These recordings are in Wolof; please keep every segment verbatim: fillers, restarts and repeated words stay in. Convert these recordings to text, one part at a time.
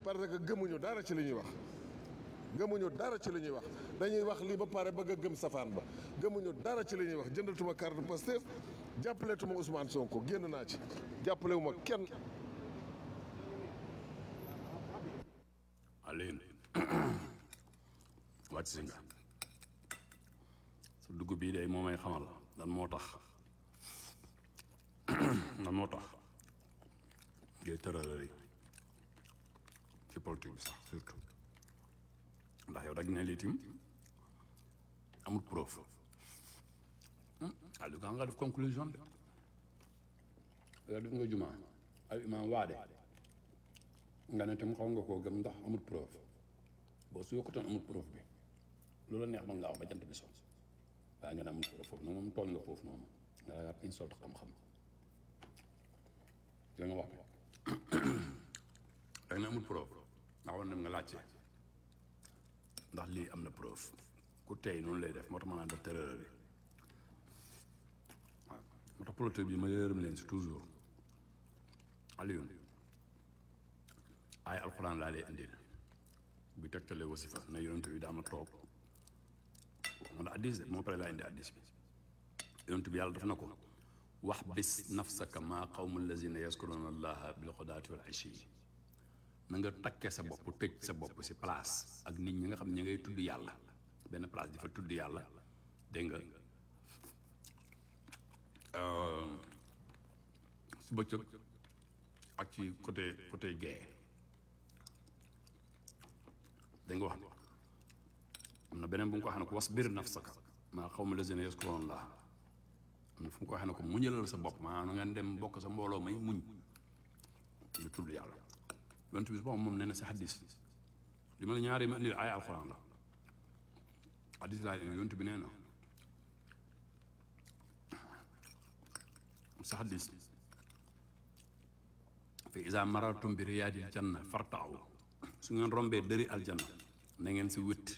parce que gëmuñu dara ci li ñuy wax gëmuñu dara ci li ñuy wax dañuy wax lii ba pare bëgg a gëm safaan ba gëmuñu dara ci li ñuy wax jëndatuma carte Pastef jàppaletuma Ousmane Sonko génn naa ci jàppalewuma kenn. Alioune wàcc si nga sa dugub bii de moo may xamal lan moo tax lan moo tax ngay tërërëri ci politique bi sax surtout ndax yow dag ne lii tim amul preuve Aliou gaa nga def conclusion de yow def nga jumaa ay imaam waade nga ne tam xaw nga koo gëm ndax amul preuve boo su yokkutoon amul preuve bi loolu neex mën ngaa wax ba jant bi son waaye nga ne amul preuve foofu noonu moom tool nga foofu noonu nga yaat insult xam-xam da nga wax da nga ne amul preuve ndax war dem nga laajte ndax lii am na preuve ku tey noonu lay def moo tax ma naan def terreur bi waaw moo tax politique bi ma yërëm leen si toujours Alioune ay alxuraan laa lay indil bi tegtale wasifa na yonent bi daa ma toog man addis de moo pare laa indi addis bi yonent bi yàlla daf na ko wax bis nafsaka maa qawmu allazina yaskuruna allaha bil xudaati wal ashi na nga takkee sa bopp tëj sa bopp si place ak nit ñi nga xam ne ñi ngay tudd yàlla benn place di fa tudd yàlla dégg nga su bëccëg ak ci côté côté gay da nga wax am na beneen bu nga ko waxee ne ko wasbir nafsaka maa qawmi lazina yaskuruna Allah am na fu nga ko waxee ne ko muñalal sa bopp maa na ngeen dem bokk sa mbooloo may muñ lu tudd yàlla yonent bi si boppam moom nee na si xaddis li ma la ñaari ma indi ay alxuraan la xaddis laa yonent bi nee na si xaddis fi iza marartum bi riyaadil janna fartaaw su ngeen rombee dëri aljanna na ngeen si wët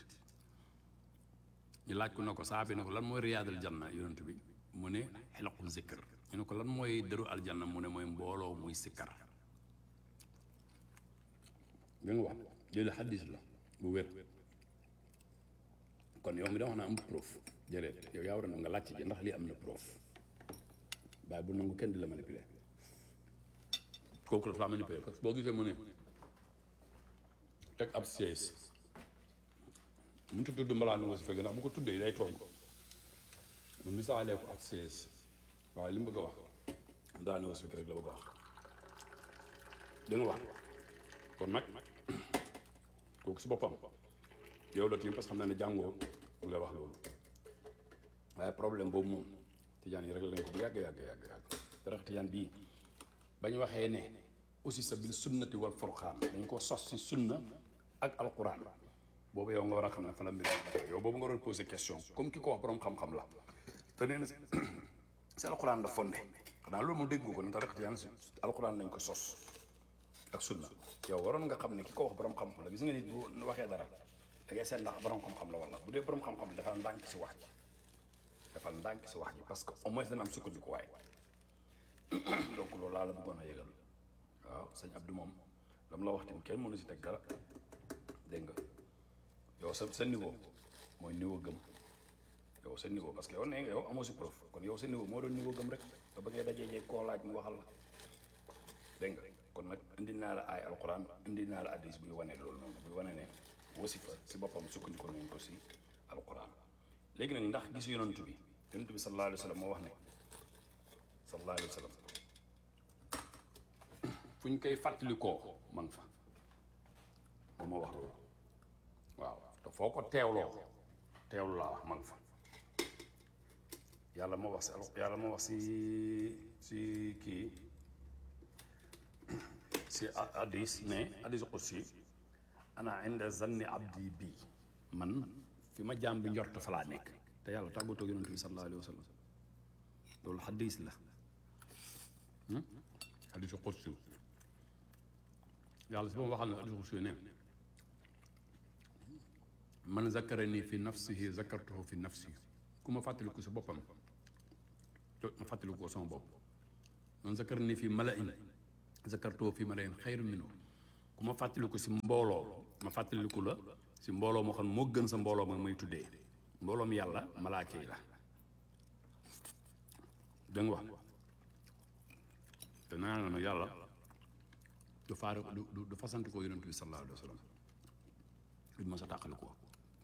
ñu laaj ko na ko saabi na ko lan mooy riyaadal janna yonent bi mu ne xelaqu zikr ñu ne ko lan mooy dëru aljanna mu ne mooy mbooloo muy sikkar nga nga wax jële xaddis la bu wér kon yow mi da wax naa am proof jëlee yow yaa war a na nga laaj ci ndax lii am na proof bàyyi bu nangu kenn di la manipuler kooku dafa la manipuler parce que boo gisee mu ne teg ab siège mënut a tudd mbalaa nga si fekk ndax bu ko tuddee day tooñ mu misaalee ko ab siège waaye li mu bëgg a wax daa ne si fekk rek la bëgg a wax da nga wax kon nag kooku si boppam yow la tiim parce que xam naa ne jàngoo nga wax loolu waaye problème boobu moom tijaan yi rek lañ ko bu yàgg yàgg yàgg yàgg dara tijaan bii bañ waxee ne aussi sa bil sunnati wal furqaan dañ ko sos si sunna ak alquran boobu yow nga war a xam ne fa la mbir yow boobu nga doon posé question comme ki ko wax borom xam-xam la te nee na si alquran la fondé xanaa loolu moom dégg ko ne dara tijaan si alquran lañ ko sos ak sunna yow waroon nga xam ne ki ko wax borom xam-xam la gis nga nit bu waxee dara da ngay seet ndax borom xam-xam la wala bu dee borom xam-xam la dafa ndànk si wax ji dafa ndànk si wax ji parce que au moins dana am sukkandiku waay donc loolu laa la bëggoon a yëgal waaw sëñ Abdou moom lam la wax tamit kenn mënu si teg dara dégg nga yow sa sa niveau mooy niveau gëm yow sa niveau parce que yow nee nga yow amoo si prof kon yow sa niveau moo doon niveau gëm rek te ba ngay dajee jee koo laaj mu waxal la dégg nga kon nag indi naa la ay alquran indi naa la addis buy wane loolu noonu buy wane ne wasifa si boppam sukkandiku nañ ko si alquran léegi nag ndax gis yonent bi yonent bi sallallahu alayhi wa sallam moo wax ne sallallahu alayhi wa sallam fu ñu koy fàttalikoo man fa moom moo wax loolu waaw te foo ko teewloo teewlu laa wax man fa yàlla moo wax si al yàlla moo wax si si kii si hadis ne hadis qudsi ana inda zanni abdi bi man fi ma jaam bi njort fa laa nekk te yàlla tàggatoo yonent bi sallallahu alayhi wa sallam loolu hadis la hadisu qudsi yàlla si moom waxal na hadisu qudsi ne man zakarani fi nafsihi zakartuhu fi nafsi ku ma fàttaliku si boppam ma fàttaliku ko sama bopp man zakarani fi malain zakartuhu fi malain xayru minhu ku ku ma fàttaliku si mbooloo ma fàttaliku la si mbooloo moo xam moo gën sa mbooloo ma may tuddee mbooloom yàlla malaaka yi la dégg nga wax te naa na yàlla du faare du du fasante ko yonent bi sallallahu alayhi wa sallam duñ ma sa tàqali ko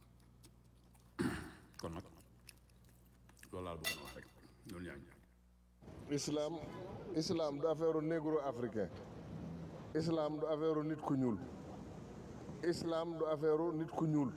kon nag loolu laa bëggoon wax rek loolu yaa ngi islam islam du affaire négro africain islam du affaire nit ku ñuul islam du affaire nit ku ñuul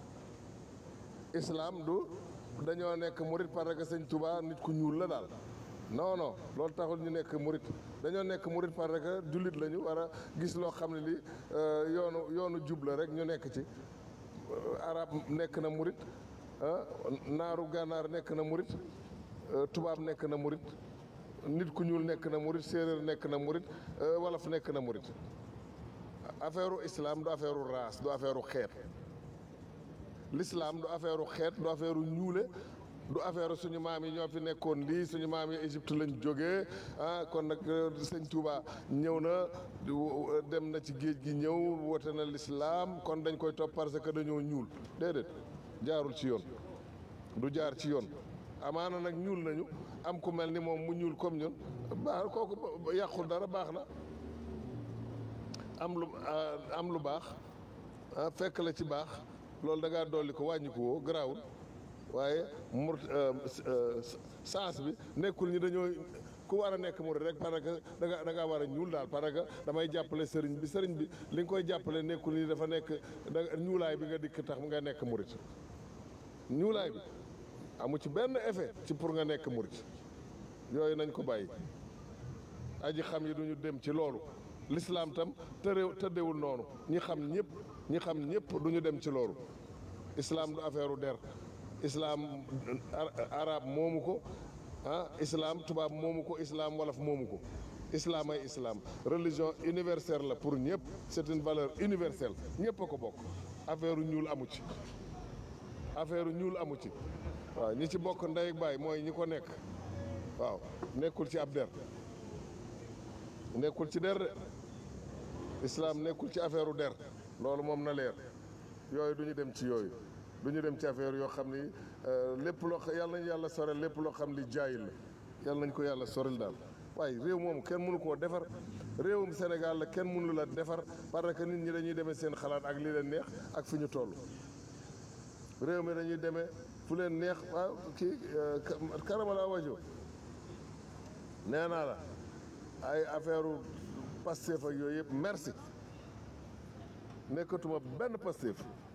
islam du dañoo nekk murit parce que sëñ Touba nit ku ñuul la daal non non loolu taxul ñu nekk murit dañoo nekk murit parce que jullit lañu war a gis loo xam ne li yoonu yoonu jub la rek ñu nekk ci arab nekk na murit naaru gànnaar nekk na murit tubaab nekk na murit nit ku ñuul nekk na murit séeréer nekk na murit wolof nekk na murit affaire u islam du affaire u race du affaire u xeet l'islam du affaire u xeet du affaire u ñuule du affaire suñu maam yi ñoo fi nekkoon lii suñu maam yi Égypte lañ jógee ah kon nag sëñ Touba ñëw na dem na ci géej gi ñëw woote na l'islam kon dañ koy topp parce que dañoo ñuul déedéet jaarul ci yoon du jaar ci yoon amaana nag ñuul nañu am ku mel ni moom mu ñuul comme ñun baax kooku yàqul dara baax na am lu am lu baax fekk la ci baax loolu da ngaa dolli ko wàññi ko woo garaawul waaye mur sens bi nekkul ñi dañoo ku war a nekk murid rek parce que da nga da ngaa war a ñuul daal parce que damay jàppale sëriñ bi sëriñ bi li nga koy jàppale nekkul ni dafa nekk da ñuulaay bi nga dikk tax nga nekk murid ñuulaay bi amu ci benn effet ci pour nga nekk murid yooyu nañ ko bàyyi aji xam yi duñu dem ci loolu l'islam tam tëréew tëddewul noonu ñi xam ñëpp ñi xam ñëpp duñu dem ci loolu islam du affaire u der islam arab moomu ko ah islam tubaab moomu ko islam wolof moomu ko islam ay islam religion universelle la pour ñëpp c'est une valeur universelle ñëpp a ko bokk affaire u ñuul amu ci affaire u ñuul amu ci waaw ñi ci bokk ndey ak baay mooy ñi ko nekk waaw nekkul ci ab der nekkul ci der de islam nekkul ci affaire u der loolu moom na leer yooyu du ñu dem ci yooyu du ñu dem ci affaire yoo xam ni lépp loo yàlla nañu yàlla sorel lépp loo xam ni jaayil la yàlla nañ ko yàlla sorel daal waaye réew moomu kenn mënu koo defar réewum Sénégal la kenn mënu la defar parce que nit ñi dañuy demee seen xalaat ak li leen neex ak fi ñu toll réew mi dañuy demee fu leen neex waaw kii karamala wajo nee naa la ay affaire u Pastef ak yooyu yëpp merci nekkatuma benn Pastef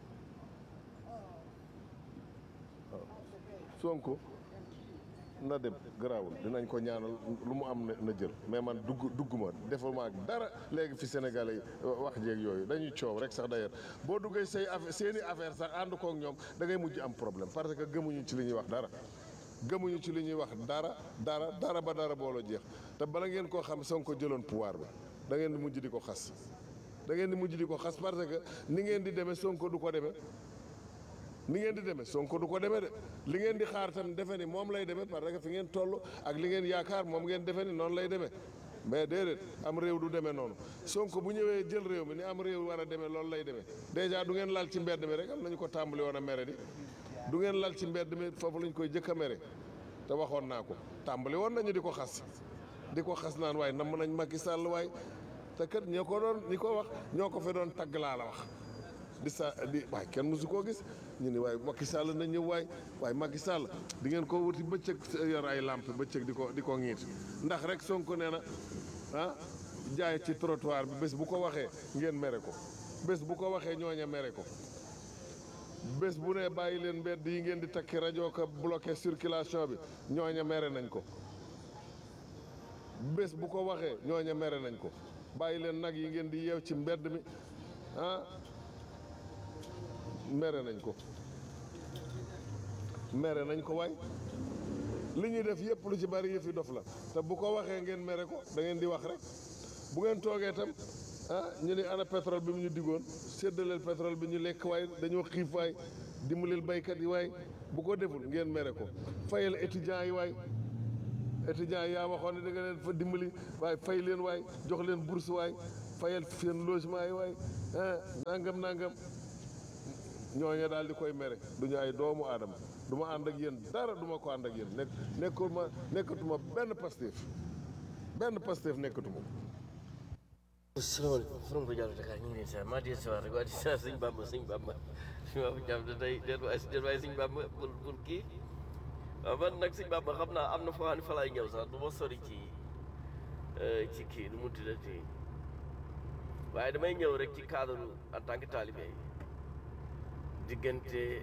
Sonko na dem garaawul dinañ ko ñaanal lu mu am na jël mais man dugg dugguma defuma ak dara léegi fi Sénégalais yi wax jeeg yooyu dañuy coow rek sax d'ailleurs boo duggee say affaire seeni affaire sax ànd kook ñoom da ngay mujj am problème parce que gëmuñu ci li ñuy wax dara gëmuñu ci li ñuy wax dara dara dara ba dara booloo jeex te bala ngeen koo xam Sonko jëloon pouvoir bi da ngeen di mujj di ko xas da ngeen di mujj di ko xas parce que ni ngeen di demee Sonko du ko demee ni ngeen di demee Sonko du ko demee de li ngeen di xaar tam defe ni moom lay demee parce que fi ngeen toll ak li ngeen yaakaar moom ngeen defe ni noonu lay demee mais déedéet am réew du demee noonu Sonko bu ñëwee jël réew mi ni am réew war a demee loolu lay demee déjà du ngeen lal ci mbedd mi rek am nañu ko tàmbali woon a mere di du ngeen lal ci mbedd mi foofu lañ koy jëkk a mere te waxoon naa ko tàmbali woon nañu di ko xas di ko xas naan waaye namm nañ Macky Sall waay te kat ñoo ko doon ñi ko wax ñoo ko fi doon tagg laa la wax di sa di waaye kenn mosu koo gis ñu ni waaye Macky Sall na ñëw waay waaye Macky Sall di ngeen ko wuti bëccëg yor ay lampe bëccëg di ko di ko ŋiit ndax rek Sonko nee na ah jaay ci trottoir bi bés bu ko waxee ngeen mere ko bés bu ko waxee ñooña mere ko bés bu ne bàyyi leen mbedd yi ngeen di takki rajo ko bloqué circulation bi ñooña mere nañ ko bés bu ko waxee ñooña mere nañ ko bàyyi leen nag yi ngeen di yeew ci mbedd mi ah mere nañ ko mere nañ ko waay li ñuy def yëpp lu ci bari yëfi dof la te bu ko waxee ngeen mere ko da ngeen di wax rek bu ngeen toogee tam ah ñu ni ana pétrole bi mu ñu diggoon séddaleel pétrole bi ñu lekk waay dañoo xiif waay dimbalil baykat yi waay bu ko deful ngeen mere ko fayal étudiants yi waay étudiants yi yaa waxoon ne da nga leen fa dimbali waaye fay leen waay jox leen bourse waay fayal seen logement yi waay ah nangam nangam ñooñu daal di koy mere du ñu ay doomu aadama du ma ànd ak yéen dara du ma ko ànd ak yéen nekk nekkuma nekkatuma benn Pastef benn Pastef nekkatuma salaamaaleykum forom ko jàll Dakar ñu ngi leen si maa di si rek waa di si sëñ Bamba sëñ Bamba si ma jàmm da tey déet waay déet waay sëñ Bamba bul bul kii waaw man nag sëñ Bamba xam naa am na foo xam ne fa laay ñëw sax du ma sori ci ci kii nu mu tuddati waaye damay ñëw rek ci cadre en tant que talibé diggante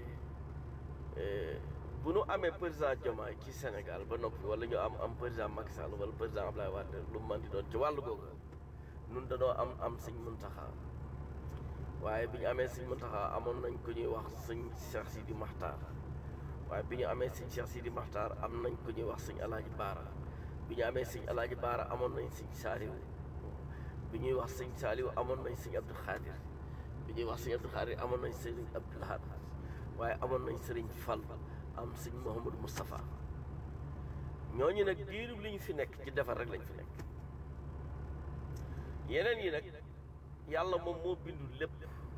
bu nu amee président Diomaye ci Sénégal ba noppi wala ñu am am président Macky Sall wala président Abdoulaye Wade lu mu mën di doon ci wàllu googu nun danoo am am sëñ Muntaxa waaye bi ñu amee sëñ Muntaxa amoon nañ ko ñuy wax sëñ Cheikh Sidi Maxtaar waaye bi ñu amee sëñ Cheikh Sidi Maxtaar am nañ ko ñuy wax sëñ Alaaji Baara bi ñu amee sëñ Alaaji Baara amoon nañ sëñ Saaliw bi ñuy wax sëñ Saaliw amoon nañ sëñ Abdou Khadir bi ñuy wax sëñ Abdou Khadir amoon nañ sëñ Abdou Lahad waaye amoon nañ sëriñ Fall am sëñ Mouhamadou Moustapha ñooñu nag diirub li ñu fi nekk ci defar rek lañ fi nekk yeneen yi nag yàlla moom moo bindul lépp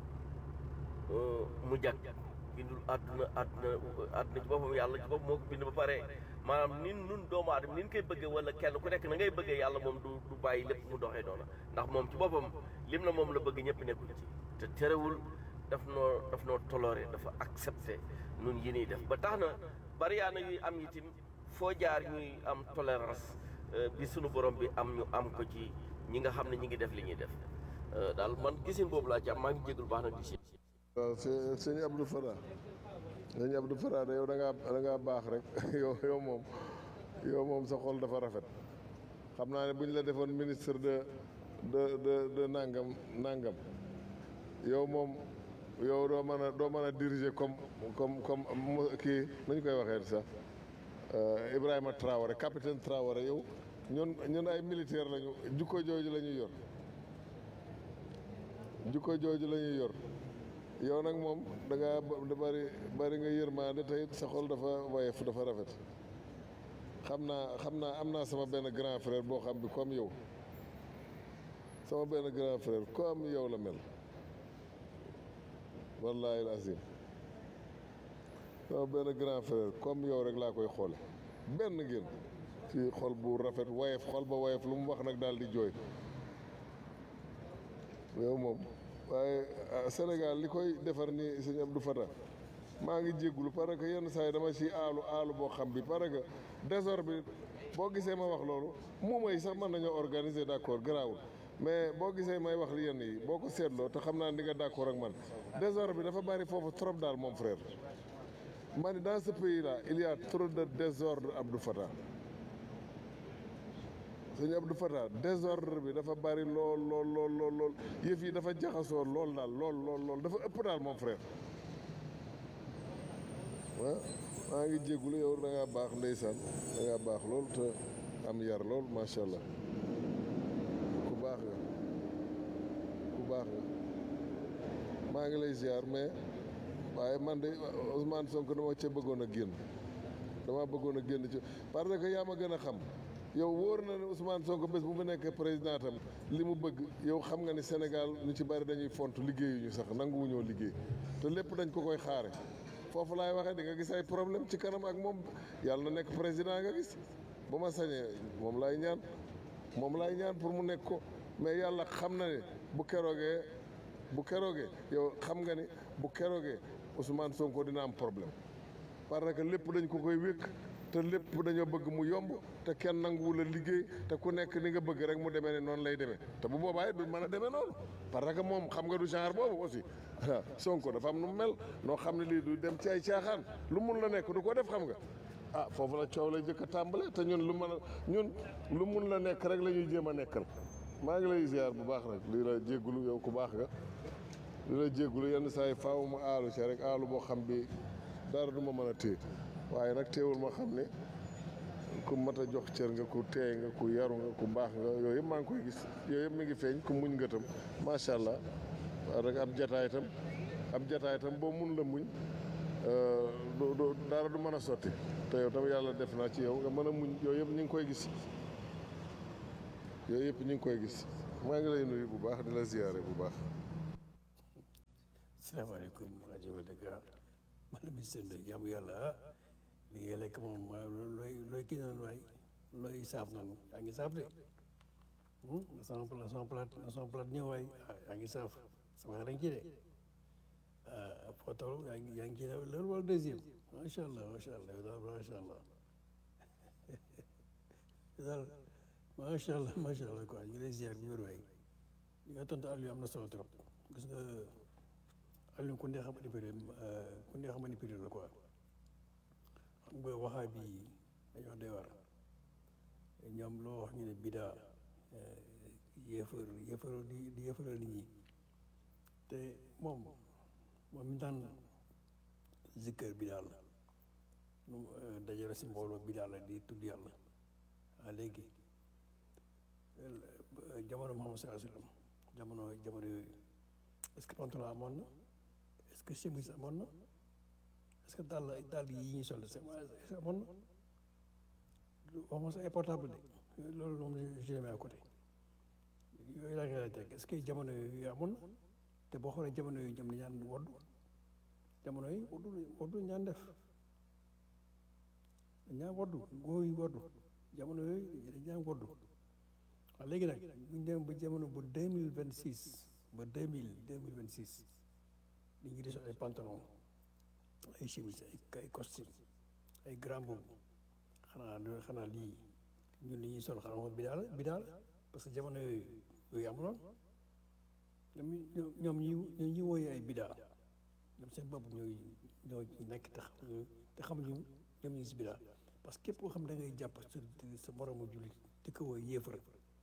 mu jag bindul àdduna àdduna àdduna ci boppam yàlla ci boppam moo ko bind ba pare maanaam nin nun doomu aadama nin koy bëggee wala kenn ku nekk na ngay bëggee yàlla moom du du bàyyi lépp mu doxee noonu ndax moom ci boppam lim na moom la bëgg ñëpp nekkul ci te terewul daf noo daf noo toléré dafa accepté nun yi nii def ba tax na bari yaa na yuy am itam foo jaar ñuy am tolérance bi sunu borom bi am ñu am ko ci ñi nga xam ne ñi ngi def li ñuy def daal man gisin boobu laa ci am maa ngi jégul baax nag di si waaw sëñ sëñ Abdou Fara sëñ Abdou Fara de yow da ngaa da ngaa baax rek yow yow moom yow moom sa xol dafa rafet xam naa ne bu ñu la defoon ministre de de de de nangam nangam yow moom yow doo mën a doo mën a diriger comme comme comme kii nu ñu koy waxee sax Ibrahima Traoré capitaine Traoré yow ñun ñun ay militaire lañu jukko jooju la ñuy yor jukko jooju la ñuy yor yow nag moom da ngaa da bari bari nga yërmaande te it sa xol dafa woyof dafa rafet xam naa xam naa am naa sama benn grand frère boo xam bi comme yow sama benn grand frère comme yow la mel wallahi alazim sama benn grand frère comme yow rek laa koy xoole benn ngeen ci xol bu rafet woyof xol ba woyof lu mu wax nag daal di jooy yow moom waaye Sénégal li koy defar ni sëñ Abdou Fata maa ngi jéggulu parce que yenn saa yi dama ci aalu aalu boo xam bi parce que désordre bi boo gisee ma wax loolu mu may sax mën nañoo organiser d'accord garaawul mais boo gisee may wax li yenn yi boo ko seetloo te xam naa ni nga d'accord ak man désordre bi dafa bari foofu trop daal mon frère ma ni dans ce pays là il y a trop de désordre Abdou Fata sëñ Abdou Fata désordre bi dafa bari lool lool lool lool lool yëf yi dafa jaxasoo lool daal lool lool lool dafa ëpp daal mon frère ah maa ngi jéggulu yow da ngaa baax ndeysaan da ngaa baax lool te am yar lool macha allah ku baax nga ku baax nga maa ngi lay ziar mais waaye man de Ousmane Sonko dama ca bëggoon a génn dama bëggoon a génn ci parce que yaa ma gën a xam yow wóor na ne Ousmane Sonko bés bu mu nekkee président tam li mu bëgg yow xam nga ni Sénégal ñu ci bari dañuy font liggéeyuñu sax nanguwuñoo liggéey te lépp dañ ko koy xaare foofu laay waxee di nga gis ay problème ci kanam ak moom yàlla na nekk président nga gis bu ma sañee moom laay ñaan moom laay ñaan pour mu nekk ko mais yàlla xam na ne bu keroogee bu keroogee yow xam nga ni bu keroogee Ousmane Sonko dina am problème parce que lépp dañ ko koy wékk te lépp dañoo bëgg mu yomb te kenn nanguwul a liggéey te ku nekk ni nga bëgg rek mu demee ne noonu lay demee te bu boobaa du mën a demee noonu parce que moom xam nga du genre boobu aussi Sonko dafa am nu mu mel noo xam ne lii du dem ci ay caaxaan lu mun la nekk du ko def xam nga ah foofu la coow lay jëkk a tàmbale te ñun lu mën a ñun lu mun la nekk rek la ñuy jéem a nekkal maa ngi lay ziar bu baax nag lii la jéggulu yow ku baax nga lii la jéggulu yenn saa yi faaw mu aalu ci rek aalu boo xam bi dara du ma mën a téye waaye nag teewul ma xam ne ku mat a jox cër nga ku teey nga ku yaru nga ku baax nga yooyu yëpp maa ngi koy gis yooyu yëpp mi ngi feeñ ku muñ nga tam macha allah waaw rek ab jataay tam ab jataay tam boo mun la muñ du du dara du mën a sotti te yow tam yàlla def naa ci yow nga mën a muñ yooyu yëpp ñu ngi koy gis yooyu yëpp ñu ngi koy gis maa ngi lay nuyu bu baax di la ziyaare bu baax. salaamaaleykum rajo Dakar man la ministre de jàmm yàlla ah li ngay lekk moom looy looy kii noonu waay looy saaf noonu yaa ngi saaf de sama plat sama plat sama plat ñëw waay yaa ngi saaf sama xel ci de ah foo toll yaa ngi yaa ngi ci loolu wala deuxième macha allah macha allah daal macha allah daal macha allah macha allah quoi ñu lay ziar bu wér waay li nga tontu Aliou am na solo trop gis nga. Aliou ku neex a manipulé ku neex a manipulé la quoi xam nga waxaay bi dañoo doy war ñoom loo wax ñu ne bidaa yéefar yéefar di di yéefaral nit ñi te moom moom mi daan zikkër bidaa la nu dajale si mbooloo bidaa la di tudd yàlla ah léegi jamono Muhammad sallallahu alayhi wa sallam jamono jamono yooyu est-ce que pantalon amoon na est-ce que chemise amoon na est-ce que dàll dàll yi ñuy sol est-ce que amoon na waxuma sa ay portable de loolu moom je le mets à côté yooyu laa ngay teg est-ce que jamono yooyu amoon na te boo xoolee jamono yooyu ñoom ñaan woddu jamono yi woddu woddu ñaan def ñaan woddu góor yi woddu jamono yooyu ñaan woddu waaw léegi nag bu ñu dem ba jamono bu deux mille vingt six ba deux mille deux mille vingt six li ngi di sol ay pantalon ay chemise ay ay costume ay grand boubou xanaa xanaa lii ñun li ñuy sol xanaa moom bidaa la bidaa la parce que jamono yooyu yooyu amuloon ñoom ñoom ñi ñoo ñi wooyee ay bidaa ñoom seen bopp ñooy ñoo nekk te xam te xamuñu ñoom ñu ngi si bidaa parce que képp koo xam ne da ngay jàpp sa sa moromu jullit di ko wooy yéefar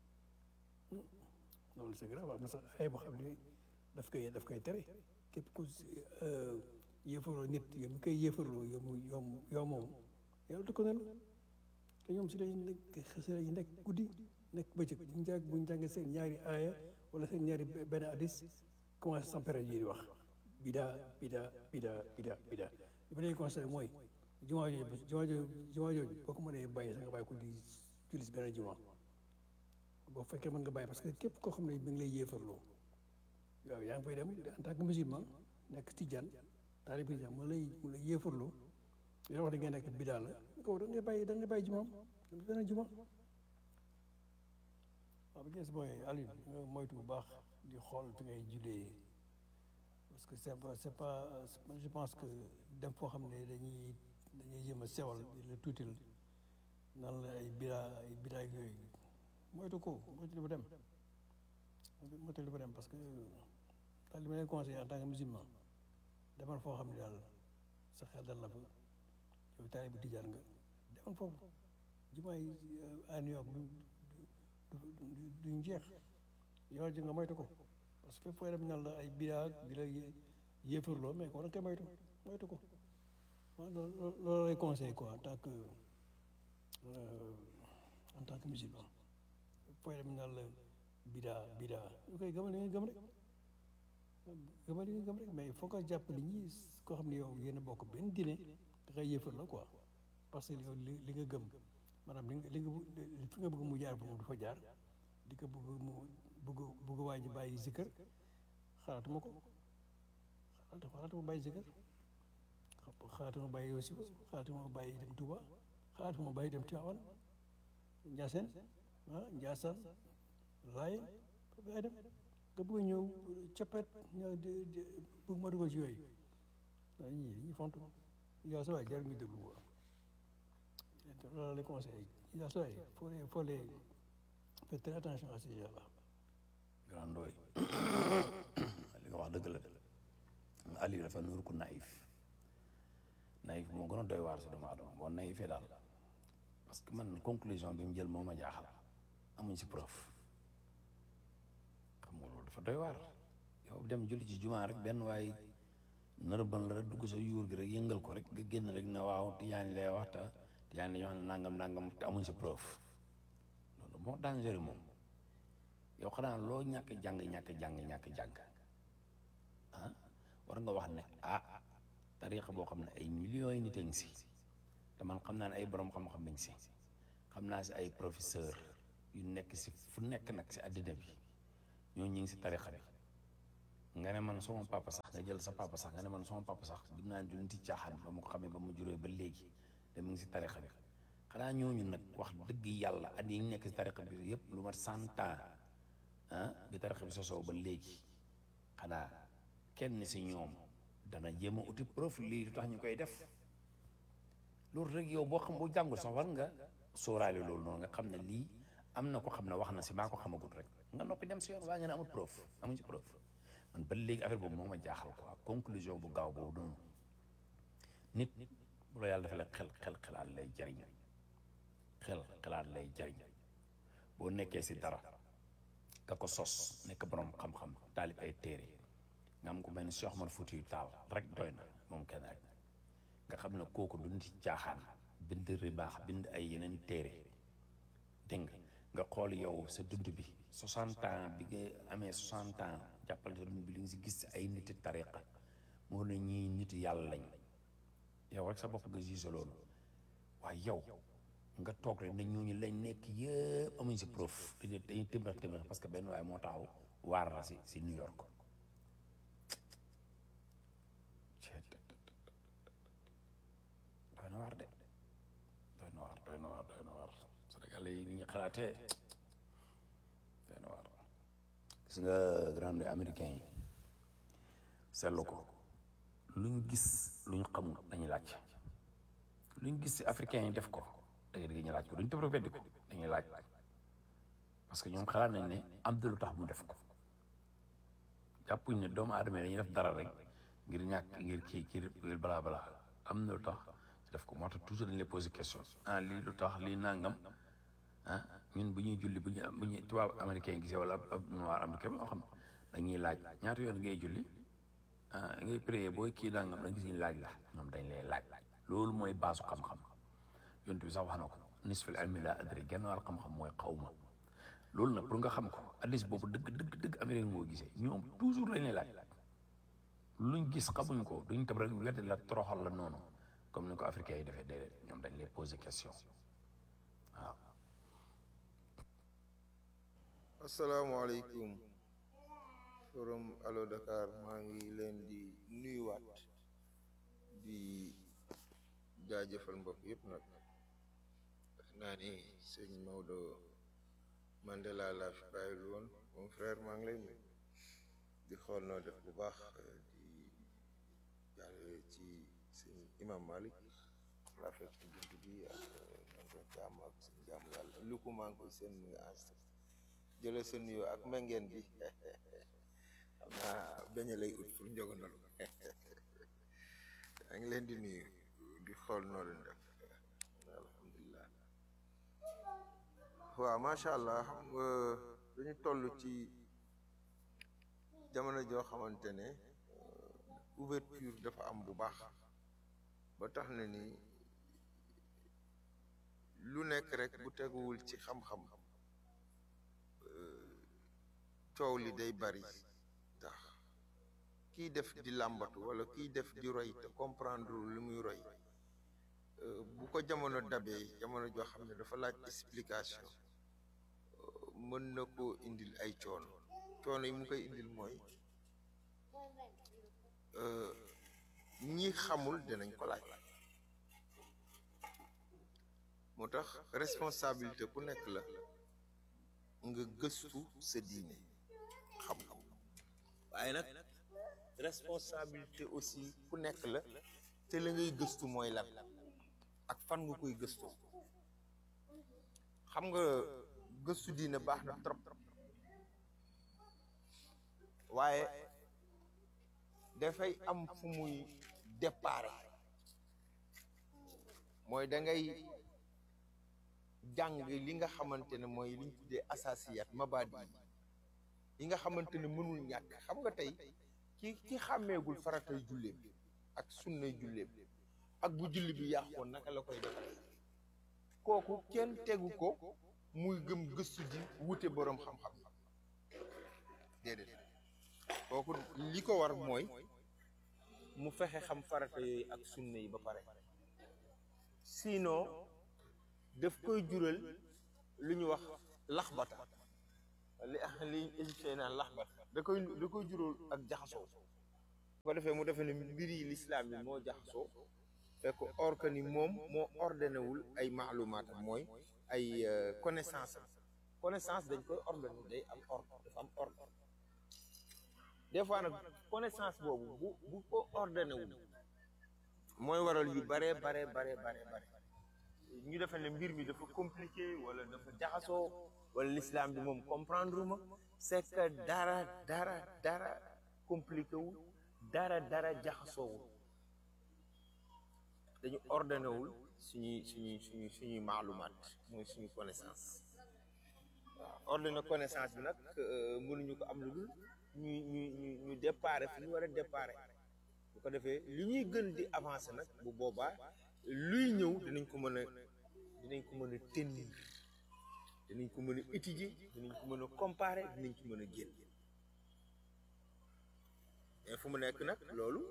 loolu c'est grave am na sax ay boo xam ne daf koy daf koy tere képp ku yéefarloo nit yow mi koy yéefarloo yow mu yow yow moom yàlla du ko nelu te ñoom si lañ nekk si lañ nekk guddi nekk bëccëg buñ jàng buñ jàngee seen ñaari aaya wala seen ñaari benn hadis commencé sampere yi di wax bidaa bidaa bidaa bidaa bidaa li ma lay conseillé mooy jumaa jooju jumaa jooju jumaa jooju boo ko mënee bàyyi sax nga bàyyi ko di julli si benn jumaa boo fekkee mën nga bàyyi parce que képp koo xam ne mi ngi lay yéefarloo waaw yaa ngi fay dem en tant que musulman nekk tijaan taalibe tijaan mu lay mu lay yéefarloo yoo wax da ngay nekk bidaa la ko da ngay bàyyi da ngay bàyyi jumaam beneen juma waaw bi gees mooy Aliou nga moytu bu baax di xool fi ngay jullee parce que c'est pas c'est pas je pense que dem foo xam ne dañuy dañuy jéem a sewal di la tuutil nan la ay bidaa ay bidaa yooyu moytu ko moytu li fa dem moytu li fa dem parce que daal li ma leen conseillé en tant que musulman demal foo xam ne daal sa xel dal na fa yow taalibe bu tijaan nga demal foofu jumaa yi à New York du duñ jeex yow ji nga moytu ko parce que fépp fooy dem nan la ay bidaa di la yéefarloo mais ko da koy moytu moytu ko waaw loolu loolu lay conseillé quoi en tant que en tant que musulman fooy dem nan la bidaa bidaa ñu koy gëmal li nga gëm rek gëmal li nga gëm rek mais il faut que jàpp nit ñi koo xam ne yow yéen a bokk benn diine da ngay yéefar la quoi parce que yow li li nga gëm maanaam li nga li nga fi nga bëgg mu jaar foofu du fa jaar di ko bëgg mu bëgg bëgg waa ji bàyyi zikkër xalaatuma ko xalaatu xalaatuma bàyyi zikkër xalaatuma bàyyi wasifa xalaatuma bàyyi dem Touba xalaatuma bàyyi dem Tivaouane Ndiassane ah Ndiassane Laye foofu yaay dem nga bëgg ñëw coppet ñëw di di bëgg ma dugal ci yooyu waaye ñii dañuy fontu yow sa waay jarul ñu déglu quoi loolu la conseil yow sa waay faut les faut les faire très attention à ces gens-là. grand Ndoye li nga wax dëgg la Aliou dafa nuur ku naïf naïf moo gën a doy waar si doomu aadama boo naïfee daal parce que man conclusion bi mu jël moo ma jaaxal amuñ si preuve xam nga loolu dafa doy waar yow dem julli ci jumaa rek benn waay nërëban la rek dugg sa yuur gi rek yëngal ko rek nga génn rek ne waaw tijaan yi lay wax te tijaan yi wax ne nangam nangam te amuñ si preuve loolu moo dangereux moom yow xanaa loo ñàkk jàng ñàkk jàng ñàkk jàng ah war nga wax ne ah tariixa boo xam ne ay millions yi nit a ngi si te man xam naa ne ay borom xam-xam nañ si xam naa si ay professeur yu nekk si fu nekk nag si àddina bi ñoo ñi ngi si tarixa bi nga ne man sama papa sax nga jël sa papa sax nga ne man sama papa sax dim naa du niti caaxaan ba mu ko xamee ba mu juree ba léegi te mu ngi si tarixa bi xanaa ñooñu nag wax dëgg yàlla at yi nekk si tarixa bi yëpp lu mat cent ans ah bi tarixa bi sosoo ba léegi xanaa kenn si ñoom dana jéem a uti preuve lii lu tax ñu koy def loolu rek yow boo xam boo jàngul sax war nga sóoraale loolu noonu nga xam ne lii am na ko xam ne wax na si maa ko xamagut rek nga noppi dem si yoon waa nga ne amul preuve amuñ ci preuve man ba léegi affaire boobu moo ma jaaxal quoi conclusion bu gaaw boobu noonu nit bu la yàlla dafa la xel xel xelaat lay jariñ xel xelaat lay jariñ boo nekkee si dara ka ko sos nekk borom xam-xam taalib ay téere nga am ko mel ni Cheikh Omar Foutiyou Tall rek doy na moom kenn rek nga xam ne kooku du nit caaxaan bind ribaax bind ay yeneen téere dégg nga nga xool yow sa dund bi soixante ans bi nga amee soixante ans jàppal sa dund bi li nga si gis ay niti tariqa moo ne ñii nit yàlla lañ yow rek sa bopp nga gise loolu waaye yow nga toog rek ne ñooñu lañ nekk yëpp amuñ si preuve dañuy dañuy tëmbax tëmbax parce que benn waaye moo taxaw waar la si si New York doy na waar de doy na waar doy na waar doy na waar Sénégalais yi ni ñu xalaatee doy na waar gis nga grande américain yi seetlu ko luñ gis luñ xamul dañuy laaj luñ gis si africain yi def ko da ngay dégg ñu laaj ko duñ tëb rek weddi ko dañuy laaj parce que ñoom xalaat nañ ne am na lu tax mu def ko jàppuñ ne doomu aadama yi dañuy def dara rek ngir ñàkk ngir kii kii ngir balaa balaa am na lu tax def ko moo tax toujours dañ lay poser question ah lii lu tax lii nangam ah ñun bu ñuy julli bu ñu bu ñuy tubaab américain gisee wala ab noir américain moo xam dañuy laaj ñaata yoon ngay julli ah ngay prier booy kii nangam da gis ñu laaj la ñoom dañ lay laaj loolu mooy baasu xam-xam yonent bi sax wax na ko nisful ilmi laa adri genn wàll xam-xam mooy xaw ma loolu nag pour nga xam ko hadiis boobu dëgg dëgg dëgg américain moo gisee ñoom toujours lañ lay laaj luñ gis xamuñ ko duñ tëb rek weddi la toroxal la noonu comme ni ko africain yi defee déedéet ñoom dañ lay poser question waaw. asalaamaaleykum forum Allo Dakar maa ngi leen di nuyuwaat di jaajëfal mbokk yëpp nag def naa ni sëñ Maodo Mandela laa fi bàyyil woon mon frère maa ngi lay nuyu di xool noo def bu baax di jàlle ci sëñ Imam Malik laa fekk ci bunt bi ak nanko jàmm ak sëñ jàmm yàlla lu ko maa ngi koy seen mu ngi enregistré jële sa nuyoo ak mengeen bi xam naa beñe lay ut pour njogonal maa ngi leen di nuyu di xool noo leen def alhamdulilah waaw macha allah xam nga dañu toll ci jamono joo xamante ne ouverture dafa am bu baax ba tax na ni lu nekk rek bu teguwul ci xam-xam coow li day bari ndax kiy def di làmbatu wala kiy def di roy te comprendre li muy roy bu ko jamono dabee jamono joo xam ne dafa laaj explication mën na koo indil ay coono coono yi mu koy indil mooy ñi xamul dinañ ko laaj moo tax responsabilité ku nekk la nga gëstu sa diine xam-xam waaye nag responsabilité aussi ku nekk la te la ngay gëstu mooy lan ak fan nga koy gëstu xam nga gëstu diine baax na trop waaye dafay am fu muy départ mooy da ngay jàng li nga xamante ne mooy li ñu tuddee asasiyat mabadi yi nga xamante ne mënul ñàkk xam nga tey ki ki xàmmeegul faratay julleem ak sunnay julleem ak bu julli bi yàqoon naka la koy defal kooku kenn tegu ko muy gëm gëstu ji wute boroom xam-xam déedéet kooku li ko war mooy mu fexe xam farata yooyu ak sunna yi ba pare sinon daf koy jural lu ñu wax laxbata li li égyptien naan laxbat da koy da koy juróol ak jaxasoo bu ko defee mu defee ne mbir yi l'islam yi moo jaxasoo fekk or que ni moom moo ordonné wul ay maalumaat mooy ay connaissance connaissance dañ koy ordonné day am ordre dafa am ordre des fois nag connaissance boobu bu bu ko ordonné wul mooy waral yu bare bare bare bare bare ñu defe ne mbir mi dafa compliqué wala dafa jaxasoo wala l'islam bi moom comprendre ma c'est que dara dara dara compliqué wul dara dara jaxasoowul dañu ordonné wul suñuy suñuy suñuy suñuy maalumaat mooy suñu connaissance waaw ordonné connaissance bi nag mënuñu ko am lu dul ñu ñu ñu ñu déparé fi ñu war a déparé bu ko defee li ñuy gën di avancer nag bu boobaa luy ñëw dinañ ko mën a dinañ ko mën a tenir dinañ ko mën a étudier dinañ ko mën a comparer dinañ ko mën a génn mais fu mu nekk nag loolu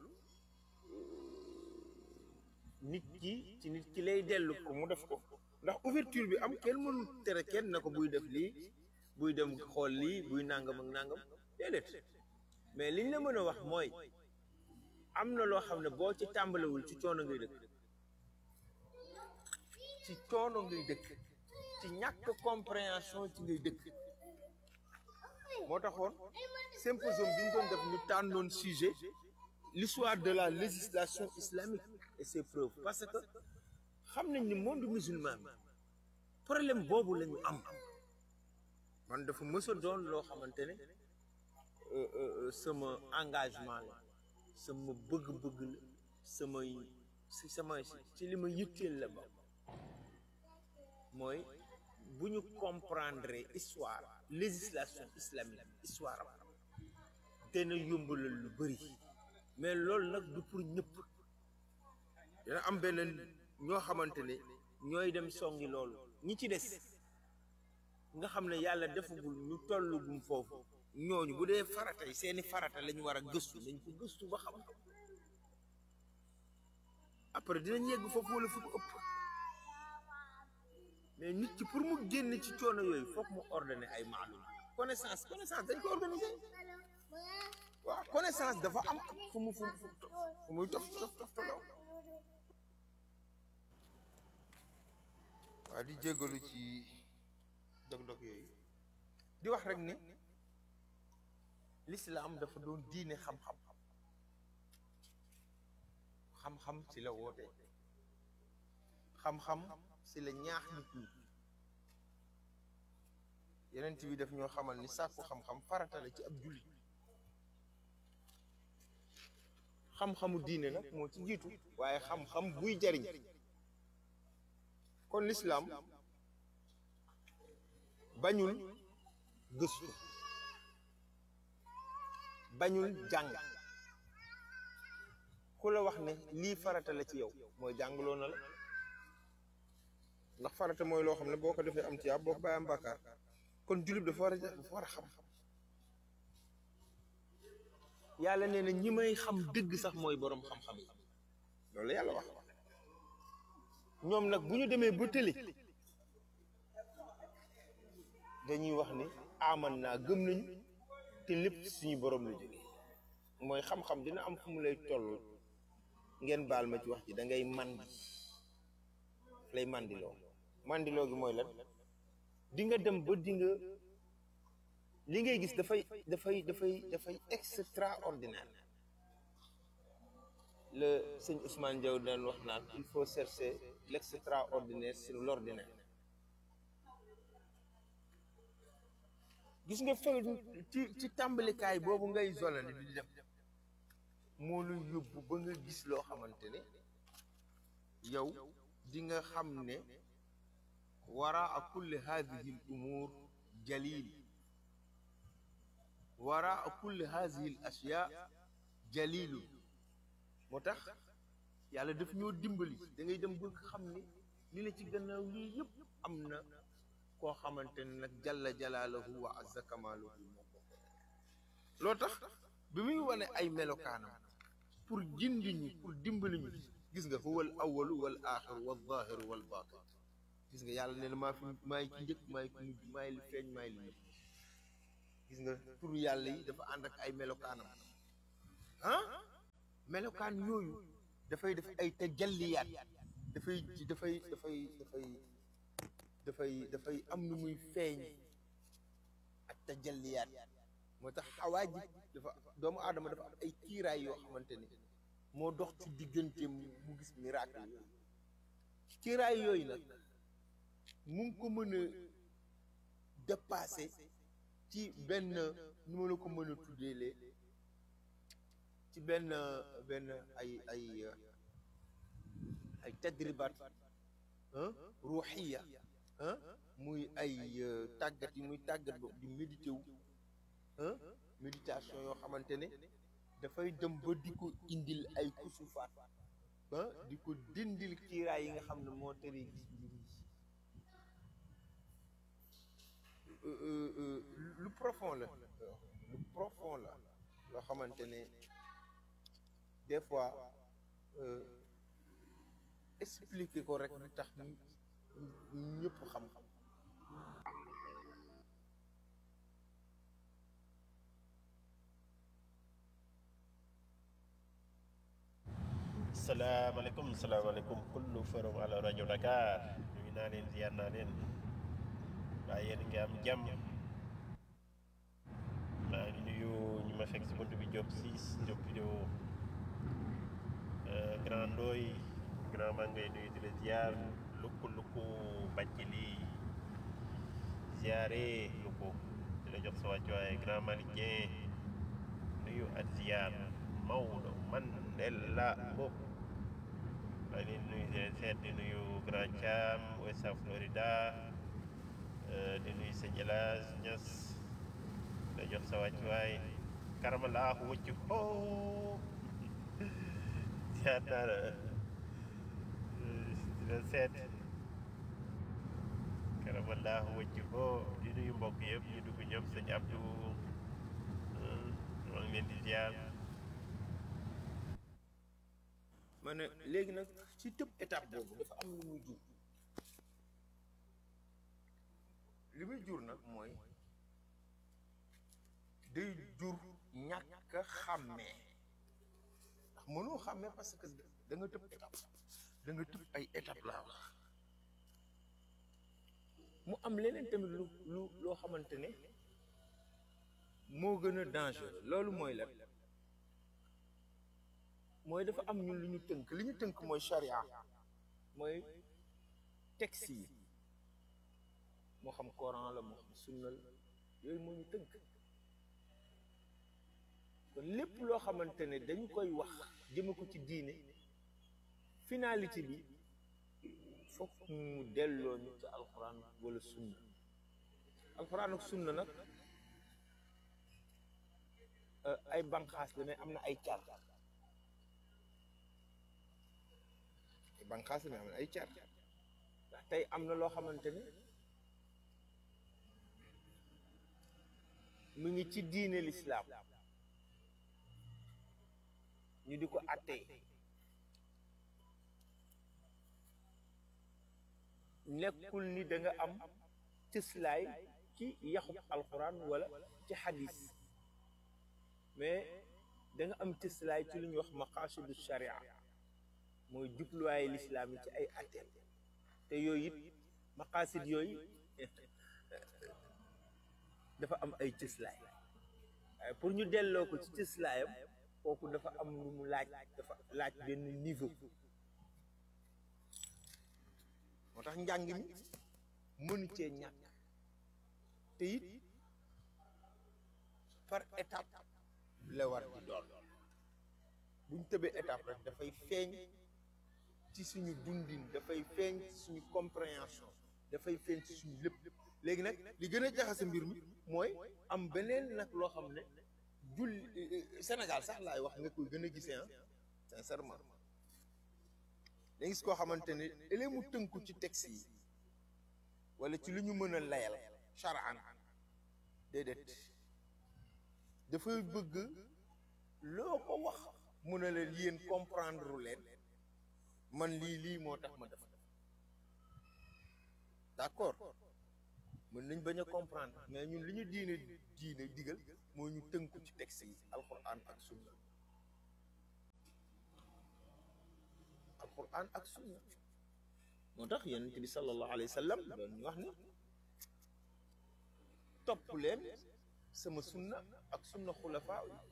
nit ki ci nit ki lay dellu ko mu def ko ndax ouverture bi am kenn mënul tere kenn na ko buy def lii buy dem xool lii buy nangam ak nangam déedéet mais liñ la mën a wax mooy am na loo xam ne boo ci tàmbalewul ci coono ngay dëkk ci coono ngay dëkk ci ñàkk compréhension ci ngay dëkk moo taxoon symposium bi ñu doon def ñu tànnoon sujet l'histoire de la législation islamique et ses preuves parce que xam nañ ni monde musulman bi problème boobu la ñu am man dafa mës a doon loo xamante ne sama engagement la sama bëgg-bëgg la samay si sama ci li ma yitteel la ba mooy bu ñu comprendre histoire législation islamique histoire am dana yombalal lu bëri mais loolu nag du pour ñëpp dina am benn ñoo xamante ne ñooy dem songi loolu ñi ci des nga xam ne yàlla defagul ñu tollu gum foofu ñooñu bu dee farata yi seeni farata la ñu war a gëstu nañ ko gëstu ba xam après dinañ yegg foofu wala fu ko ëpp mais nit ki pour mu génn ci coono yooyu foog mu ordonné ay maalum connaissance connaissance dañ ko organisé waaw connaissance dafa am fu mu fu mu fu muy tof tof tof tolaw waaw di jégalu ci dog-dog yooyu di wax rek ni l'islam dafa doon diine xam-xam xam-xam ci la woote xam-xam ci la ñaax nit ñi yeneen bi daf ñoo xamal ni sàkku xam-xam farata la ci ab jullit xam-xamu diine nag moo ci jiitu waaye xam-xam buy jariñ kon l'islam bañul gëstu bañul jàng ku la wax ne lii farata la ci yow mooy jàngaloo na la ndax farata mooy loo xam ne boo ko defee am tiyaab boo ko bàyyi am bàkkaar kon jullit dafa war a dafa war a xam yàlla nee na ñi may xam dëgg sax mooy boroom xam-xam yi loolu yàlla wax ñoom nag bu ñu demee ba tële dañuy wax ni aman naa gëm nañu te lépp suñu boroom la jógee mooy xam-xam dina am fu mu lay toll ngeen baal ma ci wax ji da ngay mandi lay mandiloo mandiloo gi mooy lan di nga dem ba di nga li ngay gis dafay dafay dafay dafay extraordinaire le sëñ Ousmane Diaw daan wax naan il faut chercher l'extraordinaire sur l'ordinaire gis nga fa ci ci tàmbalikaay boobu ngay zolale di dem moo lu yóbbu ba nga gis loo xamante ne yow di nga xam ne waraa kulli hadihi al umur jalil waraa kulli hadihi al ashya jalilu moo tax yàlla daf ñoo dimbali da ngay dem bëgg xam ne li la ci gannaaw lii yëpp am na koo xamante ne nag jalla jalaaluhu wa azza kamaaluhu moo ko loo tax bi muy wane ay melokaanam pour gindi ñu pour dimbali ñu gis nga fa wal awalu wal aaxiru wal zaahiru wal baatin gis nga yàlla nee na maa fi maay ki njëkk maay ki mujj maay li feeñ maay li nëbb gis nga turu yàlla yi dafa ànd ak ay melokaanam ah melokaan yooyu dafay def ay tajalliyaat dafay dafay dafay dafay dafay dafay am nu muy feeñ ak tajalliyaat moo tax xawaajib dafa doomu aadama dafa am ay kiiraay yoo xamante ni moo dox ci digganteem mu gis miracle yooyu kiiraay yooyu nag mu ngi ko mën a dépassé ci benn nu ma la ko mën a tuddeelee ci benn benn ay ay ay tadribat ruuxiya muy ay tàggat yi muy tàggat boobu di médité wu méditation yoo xamante ne dafay dem ba di ko indil ay kusufaat di ko dindil kiiraay yi nga xam ne moo tere gis mbir yi lu profond la lu profond la loo xamante ne des fois expliquer ko rek lu tax ñëpp xam-xam salaamaaleykum salaamaaleykum kullu forum ala rajo Dakar nuyu naa leen ziar naa leen waaye yéen ngi am jàmm maa ngi nuyu ñu ma fekk si bunt bi Diop siis Diop vidéo grand Ndoy grand maa ngay nuyu di la ziar lukku lukku bàcc lii ziare lukku di la jox sa wàccuwaay grand Malick Dieng nuyu ak ziar Maodo Mandela boobu maa ngi nuyu di leen seet di nuyu grand Thiam West Florida di nuyu sëñ El Hadj Niass da jox sa wàccuwaay karamalaahu wëccu hoo ziar naa la di leen seet karamalaahu wëccu hoo di nuyu mbokk yëpp ñu dugg ñëpp sëñ Abdou maa ngi leen di ziar. ma ne léegi nag ci tëb étape boobu dafa am lu muy jur li muy jur nag mooy day jur ñàkk a xàmmee ndax mënoo xàmmee parce que da nga tëb étape da nga tëb ay étape laa wax mu am leneen tamit lu lu loo xamante ne moo gën a dangereux loolu mooy la mooy dafa am ñun lu ñu tënk li ñu tënk mooy charia mooy texte yi moo xam Coran la moo xam sunna la yooyu moo ñu tënk kon lépp loo xamante ne dañu koy wax jëme ko ci diine finalité bi fokk mu delloo ñu ci alxuraan wala sunna alxuraan ak sunna nag ay banqaas la mais am na ay car banqaas mi am na ay car ndax tey am na loo xamante ne mu ngi ci diine lislaam ñu di ko attee nekkul ni da nga am cëslaay ci yaxub alxuraan wala ci xadis mais da nga am cëslaay ci lu ñuy wax maqaasidu sharia mooy jubluwaaye lislaam yi ci ay atte te yooyu it maqaasid yooyu dafa am ay cëslaay waaye pour ñu delloo ko ci cëslaayam kooku dafa am lu mu laaj dafa laaj benn niveau moo tax njàng mi mënu cee ñàkk te it par étape la war di doon buñ tëbee étape rek dafay feeñ ci suñu dundin dafay feeñ ci suñu compréhension dafay feeñ ci suñu lépp léegi nag li gën a jaxase mbir mi mooy am beneen nag loo xam ne jul Sénégal sax laay wax nga koy gën a gisee ah sincèrement da gis koo xamante ne ëllëg mu tënku ci texte yi wala ci lu ñu mën a layal charan déedéet dafay bëgg loo ko wax mu ne la yéen comprendre leen man lii lii moo tax ma def d'accord mën nañ bañ a comprendre mais ñun li ñu diine diine digal moo ñu tënku ci texte yi alquran ak sunna alquran ak sunna moo tax yonent bi sallallahu alayhi wa sallam doon ñu wax ni topp leen sama sunna ak sunna xulafaa yi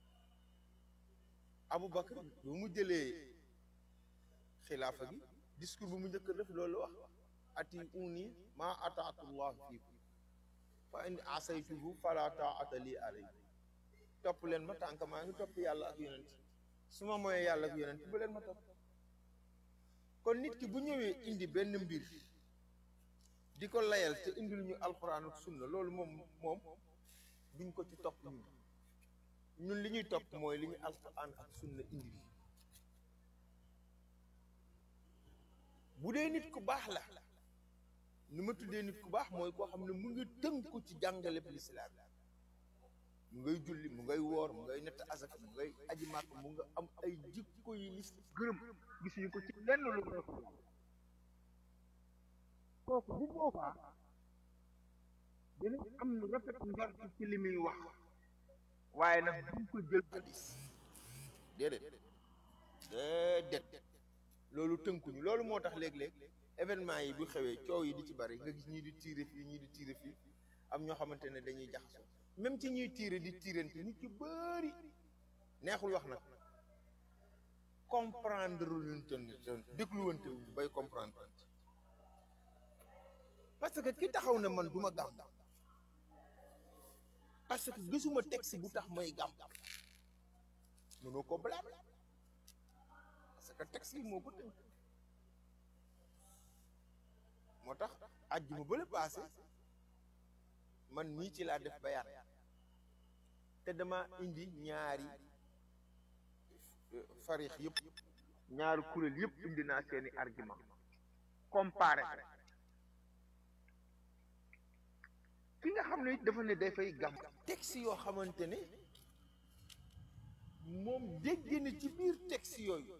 Aboubacar bu mu jëlee xilaafa gi discours bu mu njëkk def loolu wax ati uni maa ataatullah fiikum fa in asaytuhu fala taata li alay topp leen ma tànk maa ngi topp yàlla ak yonent su ma mooyee yàlla ak yonent bu leen ma topp kon nit ki bu ñëwee indi benn mbir di ko layal te indil ñu alquran ak sunna loolu moom moom duñ ko ci topp ñun ñun li ñuy topp mooy li ñu alquran ak sunna indi bu dee nit ku baax la ni ma tuddee nit ku baax mooy koo xam ne mu ngi tënku ci jàngale lislaam mu ngay julli mu ngay woor mu ngay nett asaka mu ngay aji màkk mu nga am ay jikko yi lis gërëm gisuñu ko ci lenn lu may ko kooku bu boobaa dinañ am lu rafet njort ci li muy wax waaye nag duñ ko jël hadis déedéet déedéet loolu tënkuñu loolu moo tax léeg-léeg événement yi bu xewee coow yi di ci bari nga gis ñii di tiire fii ñii di tiire fii am ñoo xamante ne dañuy jaxasoo même ci ñuy tiire di tiirante nit ci bëri neexul wax nag comprendre luñ ton ton dégluwante wu bay comprendre parce que ki taxaw ne man duma gàmm parce que gisuma texte bu tax may gàmm mënoo ko blâmer parce que texte yi moo ko tënk moo tax àjjuma bële passé man nii ci laa def bayaan te dama indi ñaari farix yëpp ñaari kuréel yëpp indi naa seeni argument comparé ki nga xam ne dafa ne dafay gàmm texte yoo xamante ne moom dégg na ci biir texte yooyu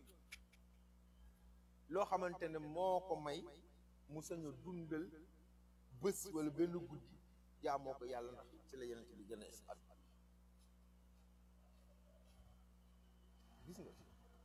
loo xamante ne moo ko may mu sañ a dundal bés wala benn guddi jaamoo ko yàlla ndax ci la yeneen bi gën a esat gis nga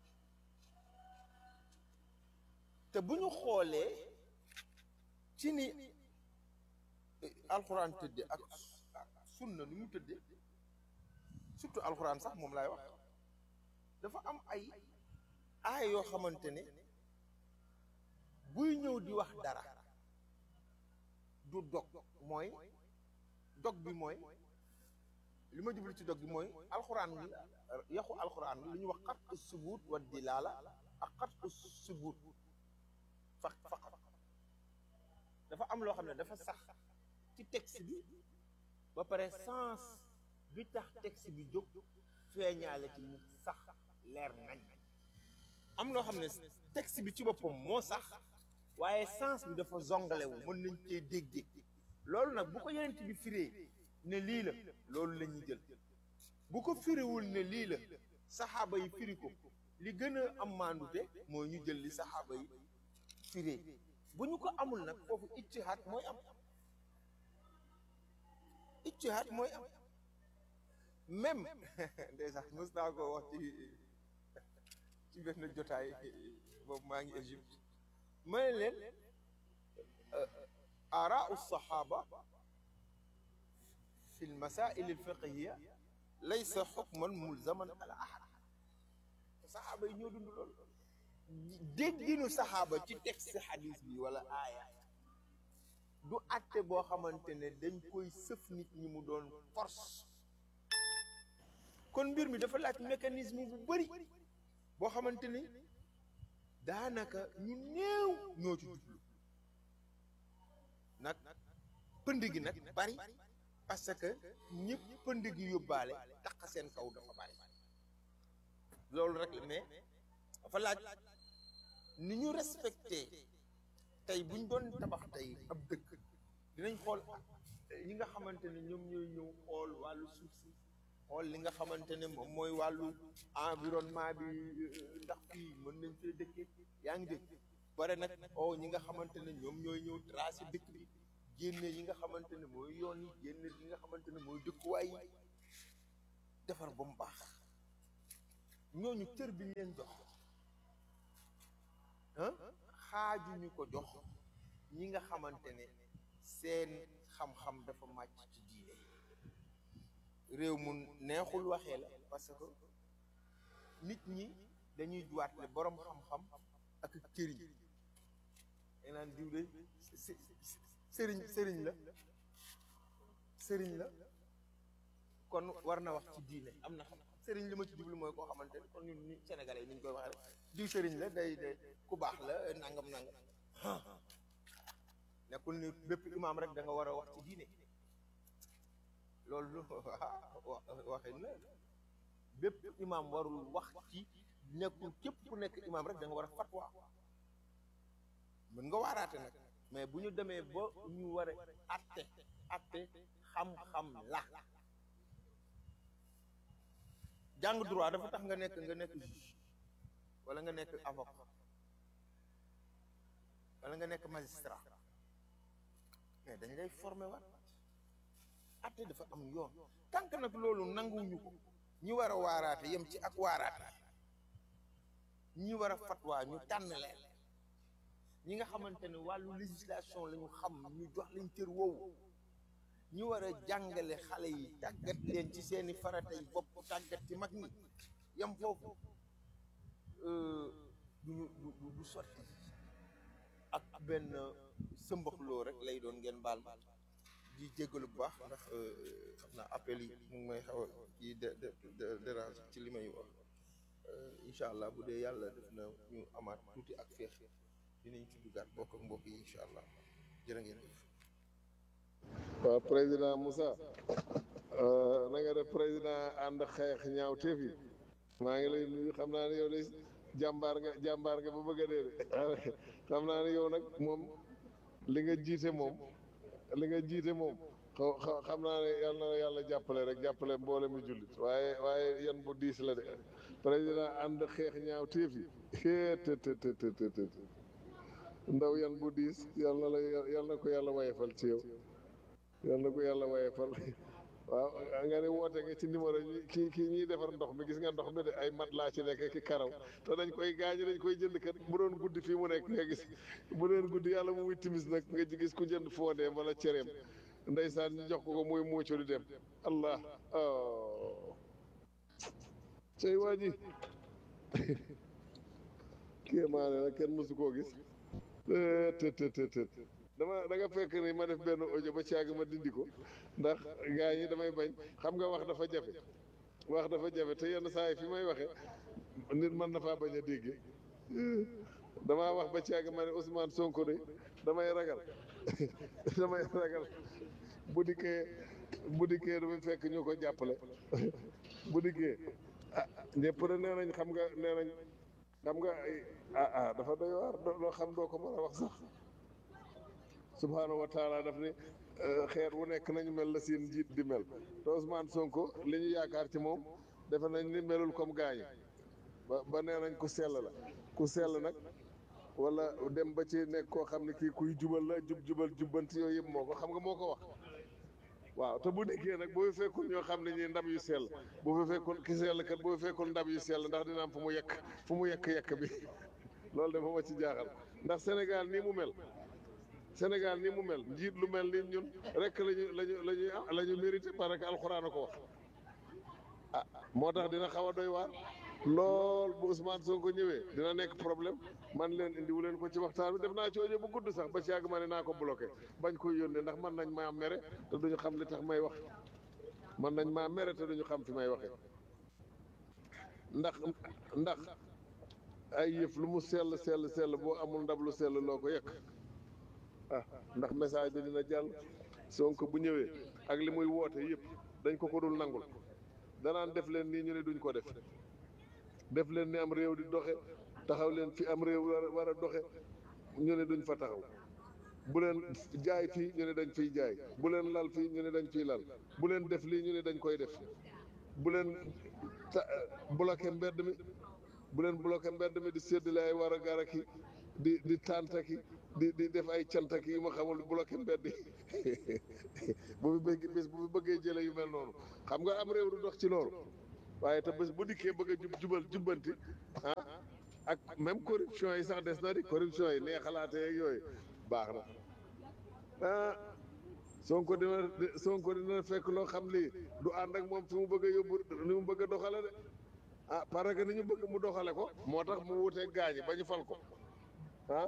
te bu ñu xoolee ci ni alxuraan tëdde ak sunna nu mu tëdde surtout alxuraan sax moom laay wax dafa am ay aay yoo xamante ne buy ñëw di wax dara du dog mooy dog bi mooy li ma jublu ci dog bi mooy alxuraan bi yaxu alxuraan li ñuy wax xat u subuut wa dilaala ak xat u subuut fa faqat dafa am loo xam ne dafa sax ci texte bi ba pare sens bi tax texte bi jóg feeñaale ci mu sax leer nañ am loo xam ne texte bi ci boppam moo sax waaye sens bi dafa zongale wu mën nañ cee dégg loolu nag bu ko yenent bi firee ne lii la loolu la ñuy jël bu ko firiwul ne lii la saxaaba yi firi ko li gën a am maandute mooy ñu jël li saxaaba yi firee bu ñu ko amul nag foofu ijtihaad mooy am ijtihaad mooy am même ndeysaan mës naa ko wax ci ci benn jotaay boobu maa ngi Égypte ma ne leen aaraau saxaaba fi l masail al fiqhiya laysa xukman mulzaman ala ahad saxaaba yi ñoo dund loolu dégginu saxaaba ci texte xadis bi wala aaya du atte boo xamante ne dañ koy sëf nit ñi mu doon force kon mbir mi dafa laaj mécanisme bu bëri boo xamante ni daanaka ñu néew ñoo ci jublu nag pënd gi nag bari parce que ñëpp pënd gi yóbbaale tax seen kaw dafa bari loolu rek la mais dafa laaj ni ñu respecté tey buñ doon tabax tey ab dëkk dinañ xool ñi nga xamante ne ñoom ñooy ñëw xool wàllu suuf si xool li nga xamante ne moom mooy wàllu environnement bi ndax fii mën nañ fee dëkkee yaa ngi dégg bare nag o ñi nga xamante ne ñoom ñooy ñëw tracé dëkk bi génne yi nga xamante ne mooy yoon yi génne yi nga xamante ne mooy dëkkuwaay yi defar ba mu baax ñooñu cër bi ñu leen jox ah xaajuñu ko jox ñi nga xamante ne seen xam-xam dafa màcc ci diine réew mu neexul waxee la parce que nit ñi dañuy juwaatle borom xam-xam ak cëriñ da naan diw de sëriñ sëriñ la sëriñ la kon war na wax ci diine am na xam sëriñ li ma ci jublu mooy koo xamante ne kon ñun ñi sénégalais yi ni ñu koy waxee rek diw sëriñ la day day ku baax la nangam nangam nekkul ni bépp imaam rek da nga war a wax ci diine loolu waxin la bépp imaam warul wax ci nekkul képp ku nekk imaam rek da nga war a fatwa mën nga waaraate nag mais bu ñu demee ba ñu war a atte atte xam-xam la jàng droit dafa tax nga nekk nga nekk juge wala nga nekk avocat wala nga nekk magistrat mais dañ lay former waat atte dafa am yoon tant que nag loolu nanguwuñu ko ñi war a waaraate yem ci ak waaraate ñi war a fatwa ñu tànn leen ñi nga xamante ne wàllu législation la ñu xam ñu jox leen cër woowu ñu war a jàngale xale yi tàggat leen ci seeni farata yi bopp tàggat ci mag ñi yem foofu duñu du du sotti ak benn sëmbaxloo rek lay doon ngeen baal ma di jéggalu bu baax ndax xam naa appel yi mu ngi may xaw a kii de de dérange ci li may wax incha allah bu dee yàlla def na ñu amaat tuuti ak féex dinañ ci duggaat bokk ak mbokk yi incha allah jërë ngeen jëf. waaw président Moussa na nga def président ànd xeex ñaaw teef yi maa ngi lay nuyu xam naa ne yow de jàmbaar nga jàmbaar nga ba bëgg a dee de xam naa ne yow nag moom li nga jiite moom li nga jiite moom xaw xam naa ne yal na yàlla jàppale rek jàppale mboole mi jullit waaye waaye yan bu diis la de président ànd xeex ñaaw teef yi te te te te te ndaw yan bu diis yal na la yal na ko yàlla wayefal ci yow yal na ko yàlla wayefal waaw nga ne woote nga ci numéro ñi kii kii ñiy defar ndox mi gis nga ndox mi de ay mat laa ci nekk ki karaw te dañ koy gaañu dañ koy jënd kat bu doon guddi fii mu nekk nga gis bu doon guddi yàlla mu muy timis nag nga gis ku jënd foodeem wala cereem ndeysaan ñu jox ko ko muy muucu di dem allah oh cey waa ji kii maa ne nag kenn mësu koo gis të të të të dama da nga fekk ni ma def benn audio ba caag ma dindi ko ndax gaa ñi damay bañ xam nga wax dafa jafe wax dafa jafe te yenn saa yi fi may waxe nit mën na faa bañ a dégg damaa wax ba caag ma ne Ousmane Sonko de damay ragal damay ragal bu dikkee bu dikkee damay fekk ñu ko jàppale bu dikkee ah ñëpp de nee nañ xam nga nee nañ xam nga ah ah dafa doy waar loo xam doo ko mën a wax sax subhaanahu wa taala daf ni xeer wu nekk nañu mel la seen njiit di mel te Ousmane Sonko li ñu yaakaar ci moom defe nañ ni melul comme gaañu ba ba nee nañ ku sell la ku sell nag wala dem ba ci nekk koo xam ne kii kuy jubal la jub jubal jubbanti yooyu yëpp moo ko xam nga moo ko wax waaw te bu dikkee nag boo fekkul ñoo xam ne ñi ndab yu sell boo fa fekkul ki sell kat boo fekkul ndab yu sell ndax dina am fu mu yekk fu mu yekk yekk bi loolu dafa ma ci jaaxal ndax Sénégal nii mu mel Sénégal nii mu mel njiit lu mel ni ñun rek lañu lañu lañuy la ñu mérité parce que alxuraan a ko wax ah moo tax dina xaw a doy waar lool bu Ousmane Sonko ñëwee dina nekk problème man leen indiwu leen ko ci waxtaan bi def naa ci audio bu gudd sax ba ci yàgg ma ne naa ko bloqué bañ koy yónnee ndax man nañ maa mere te duñu xam li tax may wax man nañ maa mere te duñu xam fi may waxee ndax ndax ay yëf lu mu sell sell sell boo amul ndab lu sell loo ko yekk ah ndax message bi dina jàll Sonko bu ñëwee ak li muy woote yëpp dañ ko ko dul nangul danaan def leen nii ñu ne duñ ko def def leen ni am réew di doxe taxaw leen fi am réew war a doxe ñu ne duñ fa taxaw bu leen jaay fii ñu ne dañ fiy jaay bu leen lal fii ñu ne dañ fiy lal bu leen def lii ñu ne dañ koy def bu leen ta bloqué mbedd mi bu leen bloqué mbedd mi di séddale ay war a gara ki di di tàntaki di di def ay cantaki yu ma xamul bloqué mbedd yi bu fi bëgg bés bu fi bëggee jële yu mel noonu xam nga am réew du dox ci loolu waaye te bés bu dikkee bëgg a jub jubal jubbanti ah ak même corruption yi sax des na di corruption yi nee xalaate yeeg yooyu baax na ah Sonko dina Sonko dina fekk loo xam lii du ànd ak moom fi mu bëgg a yóbbu ni mu bëgg a doxale de ah parce que ni ñu bëgg mu doxale ko moo tax mu wutee gaañi ba ñu fal ko ah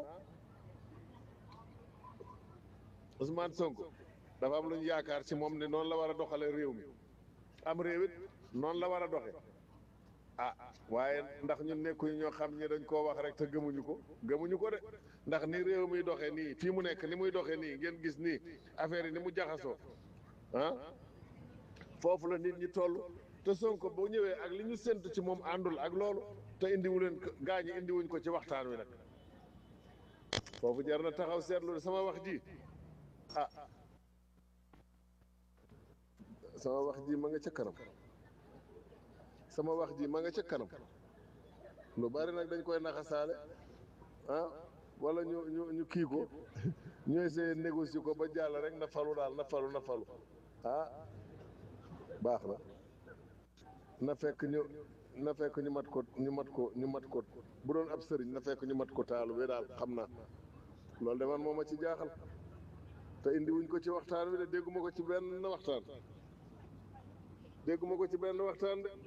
Ousmane Sonko dafa am lu ñu yaakaar ci moom ne noonu la war a doxale réew mi am réew it noonu la war a doxe ah waaye ndax ñun nekkuñu ñoo xam ñi dañ koo wax rek te gëmuñu ko gëmuñu ko de ndax ni réew mi doxee nii fii mu nekk ni muy doxee nii ngeen gis nii affaire yi ni mu jaxasoo ah foofu la nit ñi toll te Sonko boo ñëwee ak li ñu séntu ci moom àndul ak loolu te indiwu leen gaa ñi indiwuñ ko ci waxtaan wi nag foofu jar na taxaw seetlu sama wax ji ah sama wax ji ma nga ca kanam sama wax ji ma nga ca kanam lu bari nag dañ koy naxasaale ah wala ñu ñu ñu kii ko ñu essayer négocier ko ba jàll rek na falu daal na falu na falu ah baax na na fekk ñu na fekk ñu mat ko ñu mat ko ñu mat ko bu doon ab sëriñ na fekk ñu mat ko taalu bi daal xam naa loolu de man moo ma ci jaaxal te indi wuñ ko ci waxtaan wi de dégguma ko ci benn waxtaan dégguma ko ci benn waxtaan de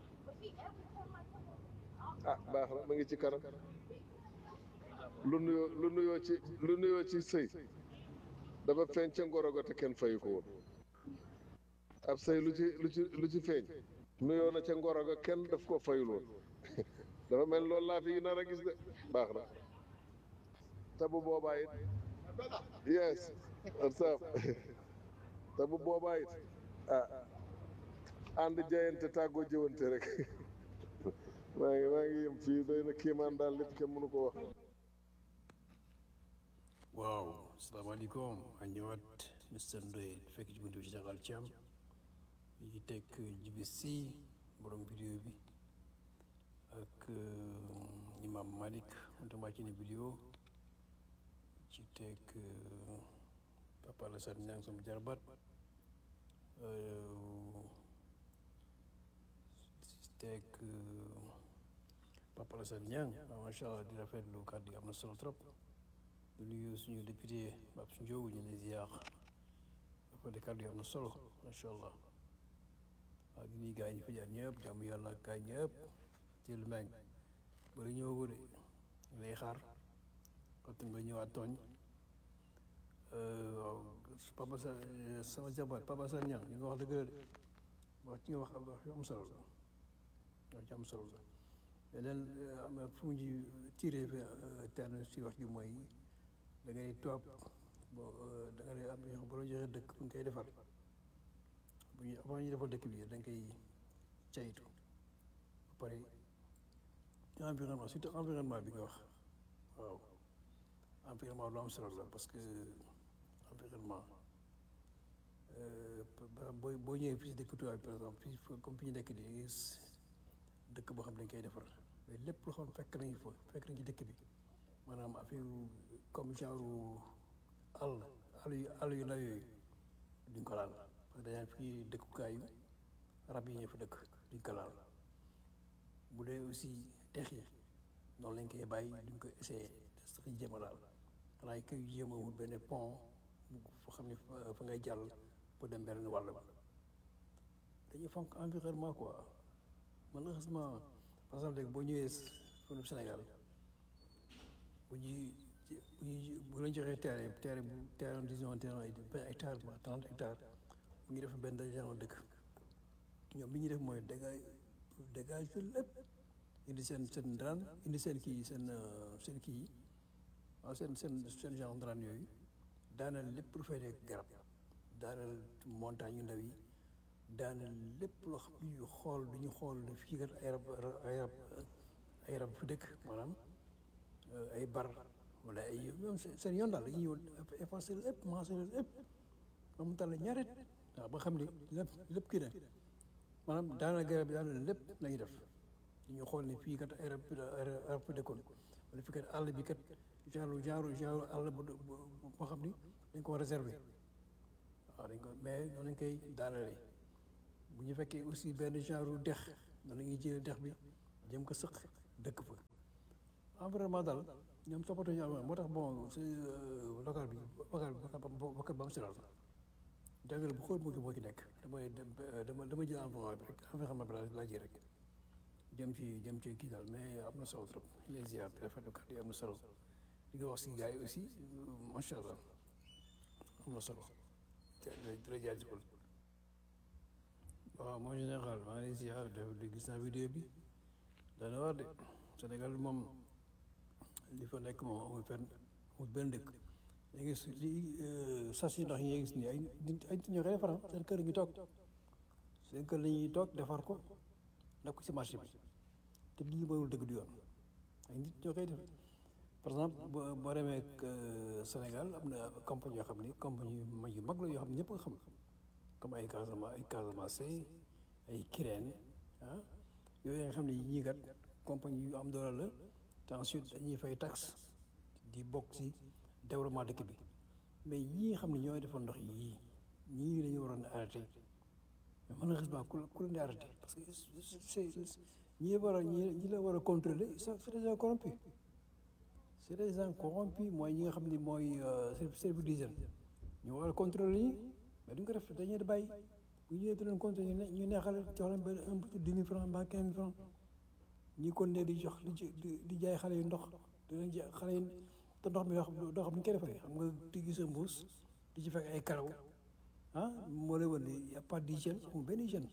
ah baax na ma ngi ci kanam lu nuyoo lu nuyoo ci lu nuyoo ci sëy dafa feeñ ca ngorogo te kenn fayu ko woon ab sëy lu ci lu ci lu ci feeñ nuyoo na ca ngorogo kenn daf ko fayul woon dafa mel loolu laa fi nar a gis de baax na te bu boobaa it yes saf te bu boobaa it ah ànd jayante tàggoo jëwante rek maa ngi maa ngi yem fii doy na kiimaan daal lépp kenn mënu ko wax waaw asalaamaaleykum a ñëwaat mister Ndoye fekk ci buntu bi ci Jaxal Thiam ñu ngi teg Jibi Si borom vidéo bi ak imam Malik antama ci ne vidéo ci teg Papa Alassane Niang sama jarbat ci teg Papa Alassane Niang macha allah di rafetlu kàddu yi am na solo trop di nuyu suñu député Babou Ndiow ñu ne ziar dafa de kàddu yi am na solo macha allah waaw di nuyu gars yi ñu fi jaar ñëpp jàmm yàlla ak gars ñëpp ci lu meñ bari ñëw de lay xaar kott nga ñëwaat tooñ waaw Papa sa sama jabar Papa sa ñang ñu nga wax dëgg la de wax ci nga wax wax yu am solo la wax ci am solo la leneen am fu mu ji tiré terme si wax ji mooy da ngay toog bo da nga ne am na ñoo xam boo joxee dëkk bu ñu koy defar bu ñu avant ñu defar dëkk bi da nga koy caytu ba pare environnement surtout environnement bi nga wax waaw environnement lu am solo la parce que environnement boo boo ñëwee fii si dëkk tubaab par exemple fii comme fi ñu nekk nii gis dëkk boo xam ne dañ koy defar mais lépp loo xam fekk nañu fa fekk nañu ci dëkk bi maanaam affaire comme genre àll àll yu àll yu ndaw yooyu duñ ko laal parce que dañaa fii dëkkukaayu rab yi ñëw fa dëkk duñ ko laal bu dee aussi dex yi noonu lañ koy bàyyi duñ ko essayé sax jéem a laal xanaa koy jéem a wut benn pont foo xam ne fa ngay jàll pour dem beneen wàll ba dañuy fonk environnement quoi malheureusement par exemple léegi boo ñëwee fii Sénégal bu ñuy bu ñuy bu la joxee terrain terrain bu terrain disons terrain ay vingt hectares ba trente hectares bu ñu def benn genre dëkk ñoom li ñuy def mooy dégage dégage lépp indi seen seen ndaraan indi seen kii seen seen kii yi waaw seen seen seen genre ndaraan yooyu daaneel lépp lu fay nekk garab daaneel montagne yu ndaw yi daaneel lépp loo xam ne ñu xool du ñu xool ne fii kat ay rab ay rab ay rab fi dëkk maanaam ay bar wala ay ñoom seen yoon daal dañuy ñëw effacé lépp mancé lépp moom tal la ñaaret waaw ba xam ne lépp lépp kii ne maanaam daaneel garab yi daaneel lépp lañuy def ñu xool ne fii kat ay rab rab fi dëkkoon wala fii kat àll bi kat genre genre genre àll bu boo xam ni dañ ko réservé waaw dañ ko mais noonu lañ koy daanalee bu ñu fekkee aussi benn genre dex noonu la ñuy jëlee dex bi jëm ko sëq dëkk fa environnement daal ñoom toppatoo ñu am moo tax bon si local bi local bi local ba am si daal jàngale bu xool moo ci moo ci nekk damay dama dama jël environnement bi rek environnement bi laa ji rek jëm ci jëm ci kii daal mais am na solo trop les ziar rafetlu kàddu yi am na solo li nga wax si gars yi aussi macha allah am na solo di la jaajëfal waaw moo général maa ngi lay ziar di gis naa vidéo bi dana war de Sénégal moom li fa nekk moom amul fenn amul benn dëkk da ngay gis li sas yi ndox yi nga gis nii ay nit ay nit ñoo koy defar seen kër ñu toog seen kër la ñuy toog defar ko def ko si marché bi te lii mooy dëgg du yoon ay nit ñoo koy def par exemple boo boo demee Sénégal am na compagnie yoo xam ni compagnie yu mag la yoo xam ne ñëpp nga xam comme ay Casamance ay Casamance ay Kirène ah yooyu nga xam ne ñii kat compagnie yu am doole la te ensuite dañuy fay taxe di bokk ci développement dëkk bi mais ñii nga xam ne ñooy defoon ndox yii ñii dañu waroon a arrêté mais malheureusement ku ku leen di arrêté parce que c'est ñi war a ñi ñi la war a contrôler c'est des gens corrompus c'est des gens corrompus mooy ñi nga xam ne mooy service d'hygiène ñu war a contrôler ñi mais duñ ko def dañuy bàyyi bu ñëwee di leen contrôler ñu neexal jox leen benn un peu dix mille francs ba quinze mille francs ñi kon ne di jox di di jaay xale yu ndox di leen jaay xale yi te ndox mi doo xam doo xam ni ñu koy defaree xam nga di gis sa mbuus di ci fekk ay karaw ah moo lay wan ne y a pas d'hygiène amul benn hygiène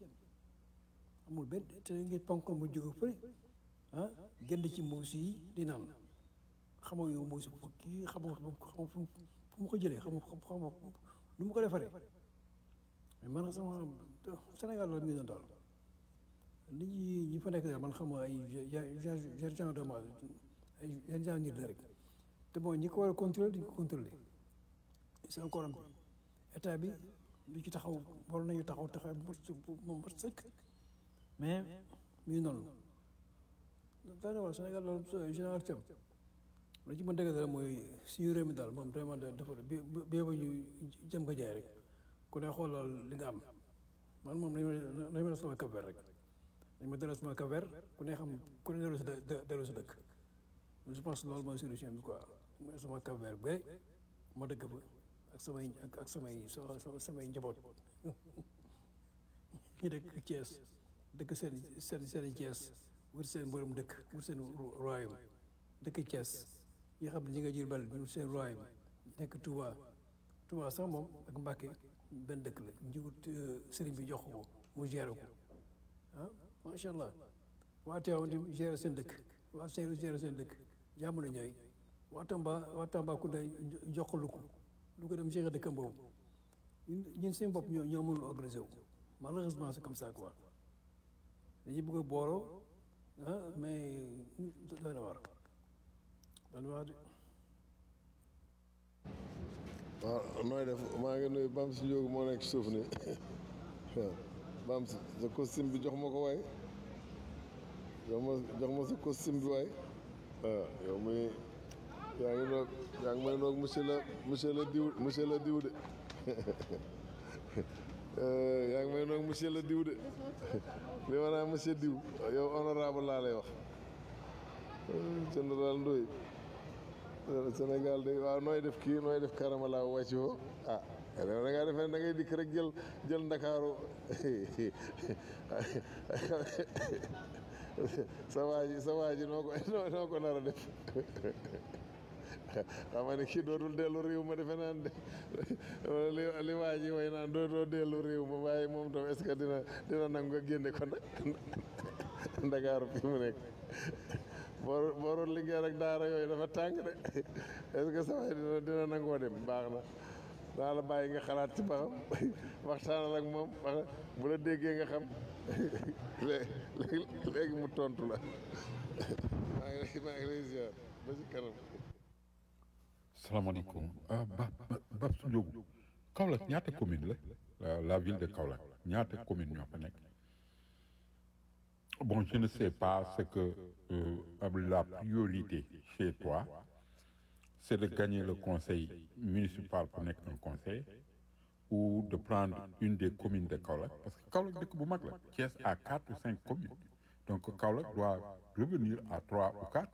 amul benn te ngi ponk mu jóge fële ah gënd ci mbuus yi di naan xamoo yow mbuus bu kii xamoo xamoo fu mu ko jëlee xamoo xamoo nu mu ko defaree mais man sama Sénégal loolu ngi doon daal nit ñi ñi fa nekk daal man xam nga ay genre de mal ay genre nit la rek te bon ñi ko war a contrôler di ko contrôler c'est encore un état bi lu ci taxaw war nañu taxaw taxaw moom ba sëkk mais ñu noonu daanaka waa Sénégal loolu général Thiam lu ci mën dëgg dara mooy suñu réew mi daal moom vraiment dafa bi bi ba ñu jëm ko jaay rek ku ne xoolal li nga am man moom nañu ma nañu ma sama Cap-Vert rek nañu ma delloo sama Cap-Vert ku ne xam ku ne delloo si delloo si dëkk je pense loolu mooy solution bi quoi mooy sama Cap-Vert ba ma dëkk fa ak samay ak samay samay njaboot ñu dëkk Thiès dëkk seen seen seen Thiès wër seen borom dëkk wër seen royaume dëkk Thiès ñi xam ne ñi nga jël bal ñu seen royaume nekk Touba Touba sax moom ak Mbacké benn dëkk la njiwut sëriñ bi jox ko mu géré ko ah macha allah waa Tivaouane di géré seen dëkk waa Saint-Louis géré seen dëkk jàmm na ñooy waa Tamba waa Tambacounda jox ko lu ko lu ko dem géré dëkkam boobu ñun seen bopp ñoo ñoo mënul organisé wu malheureusement c'est comme ça quoi dañuy bëgg a booloo ah mais doy na waar doy na waar de. waaw nooy def maa ngi nuyu Bam si Njóogu moo nekk ci suuf nii waaw Bam si sa costume bi jox ma ko waay jox ma jox ma sa costume bi waay waaw yow muy yaa ngi noog yaa ngi may noog monsieur le monsieur le diw monsieur le diw de yaa ngi may noog monsieur le diw de li ma naa monsieur diw yow honorable laa lay wax général Ndoye Sénégal de waaw nooy def kii nooy def karamala wàcc woo ah da ngaa defee da ngay dikk rek jël jël ndakaaru sa waa ji sa waa ji noo ko noo ko nar a def xam nga ne kii dootul dellu réew ma defe naan de li li waa ji way naan dootoo dellu réew ma waaye moom tam est-ce que dina dina nangu nga génne ko nag ndakaaru fi mu nekk boor booroon liggéey ak daara yooyu dafa tàng de est-ce que sa waay dina dina nangoo dem baax na daa la bàyyi nga xalaat ci ba xam waxtaanal ak moom bu la déggee nga xam léegi léegi mu tontu la maa ngi maa ngi lay ziar ba ci kanam. salaamaaleykum ah ba ba Babs Ndiogou Kaolack ñaata commune la la ville de Kaolack ñaata commune ñoo fa nekk. Bon, je ne sais pas ce que euh, la priorité chez toi, c'est de gagner le conseil municipal pour nekk un conseil ou de prendre une des communes de Kaolack parce que Kaolack dëkk bu mag la Thiès a quatre ou cinq communes donc Kaolack doit revenir à trois ou quatre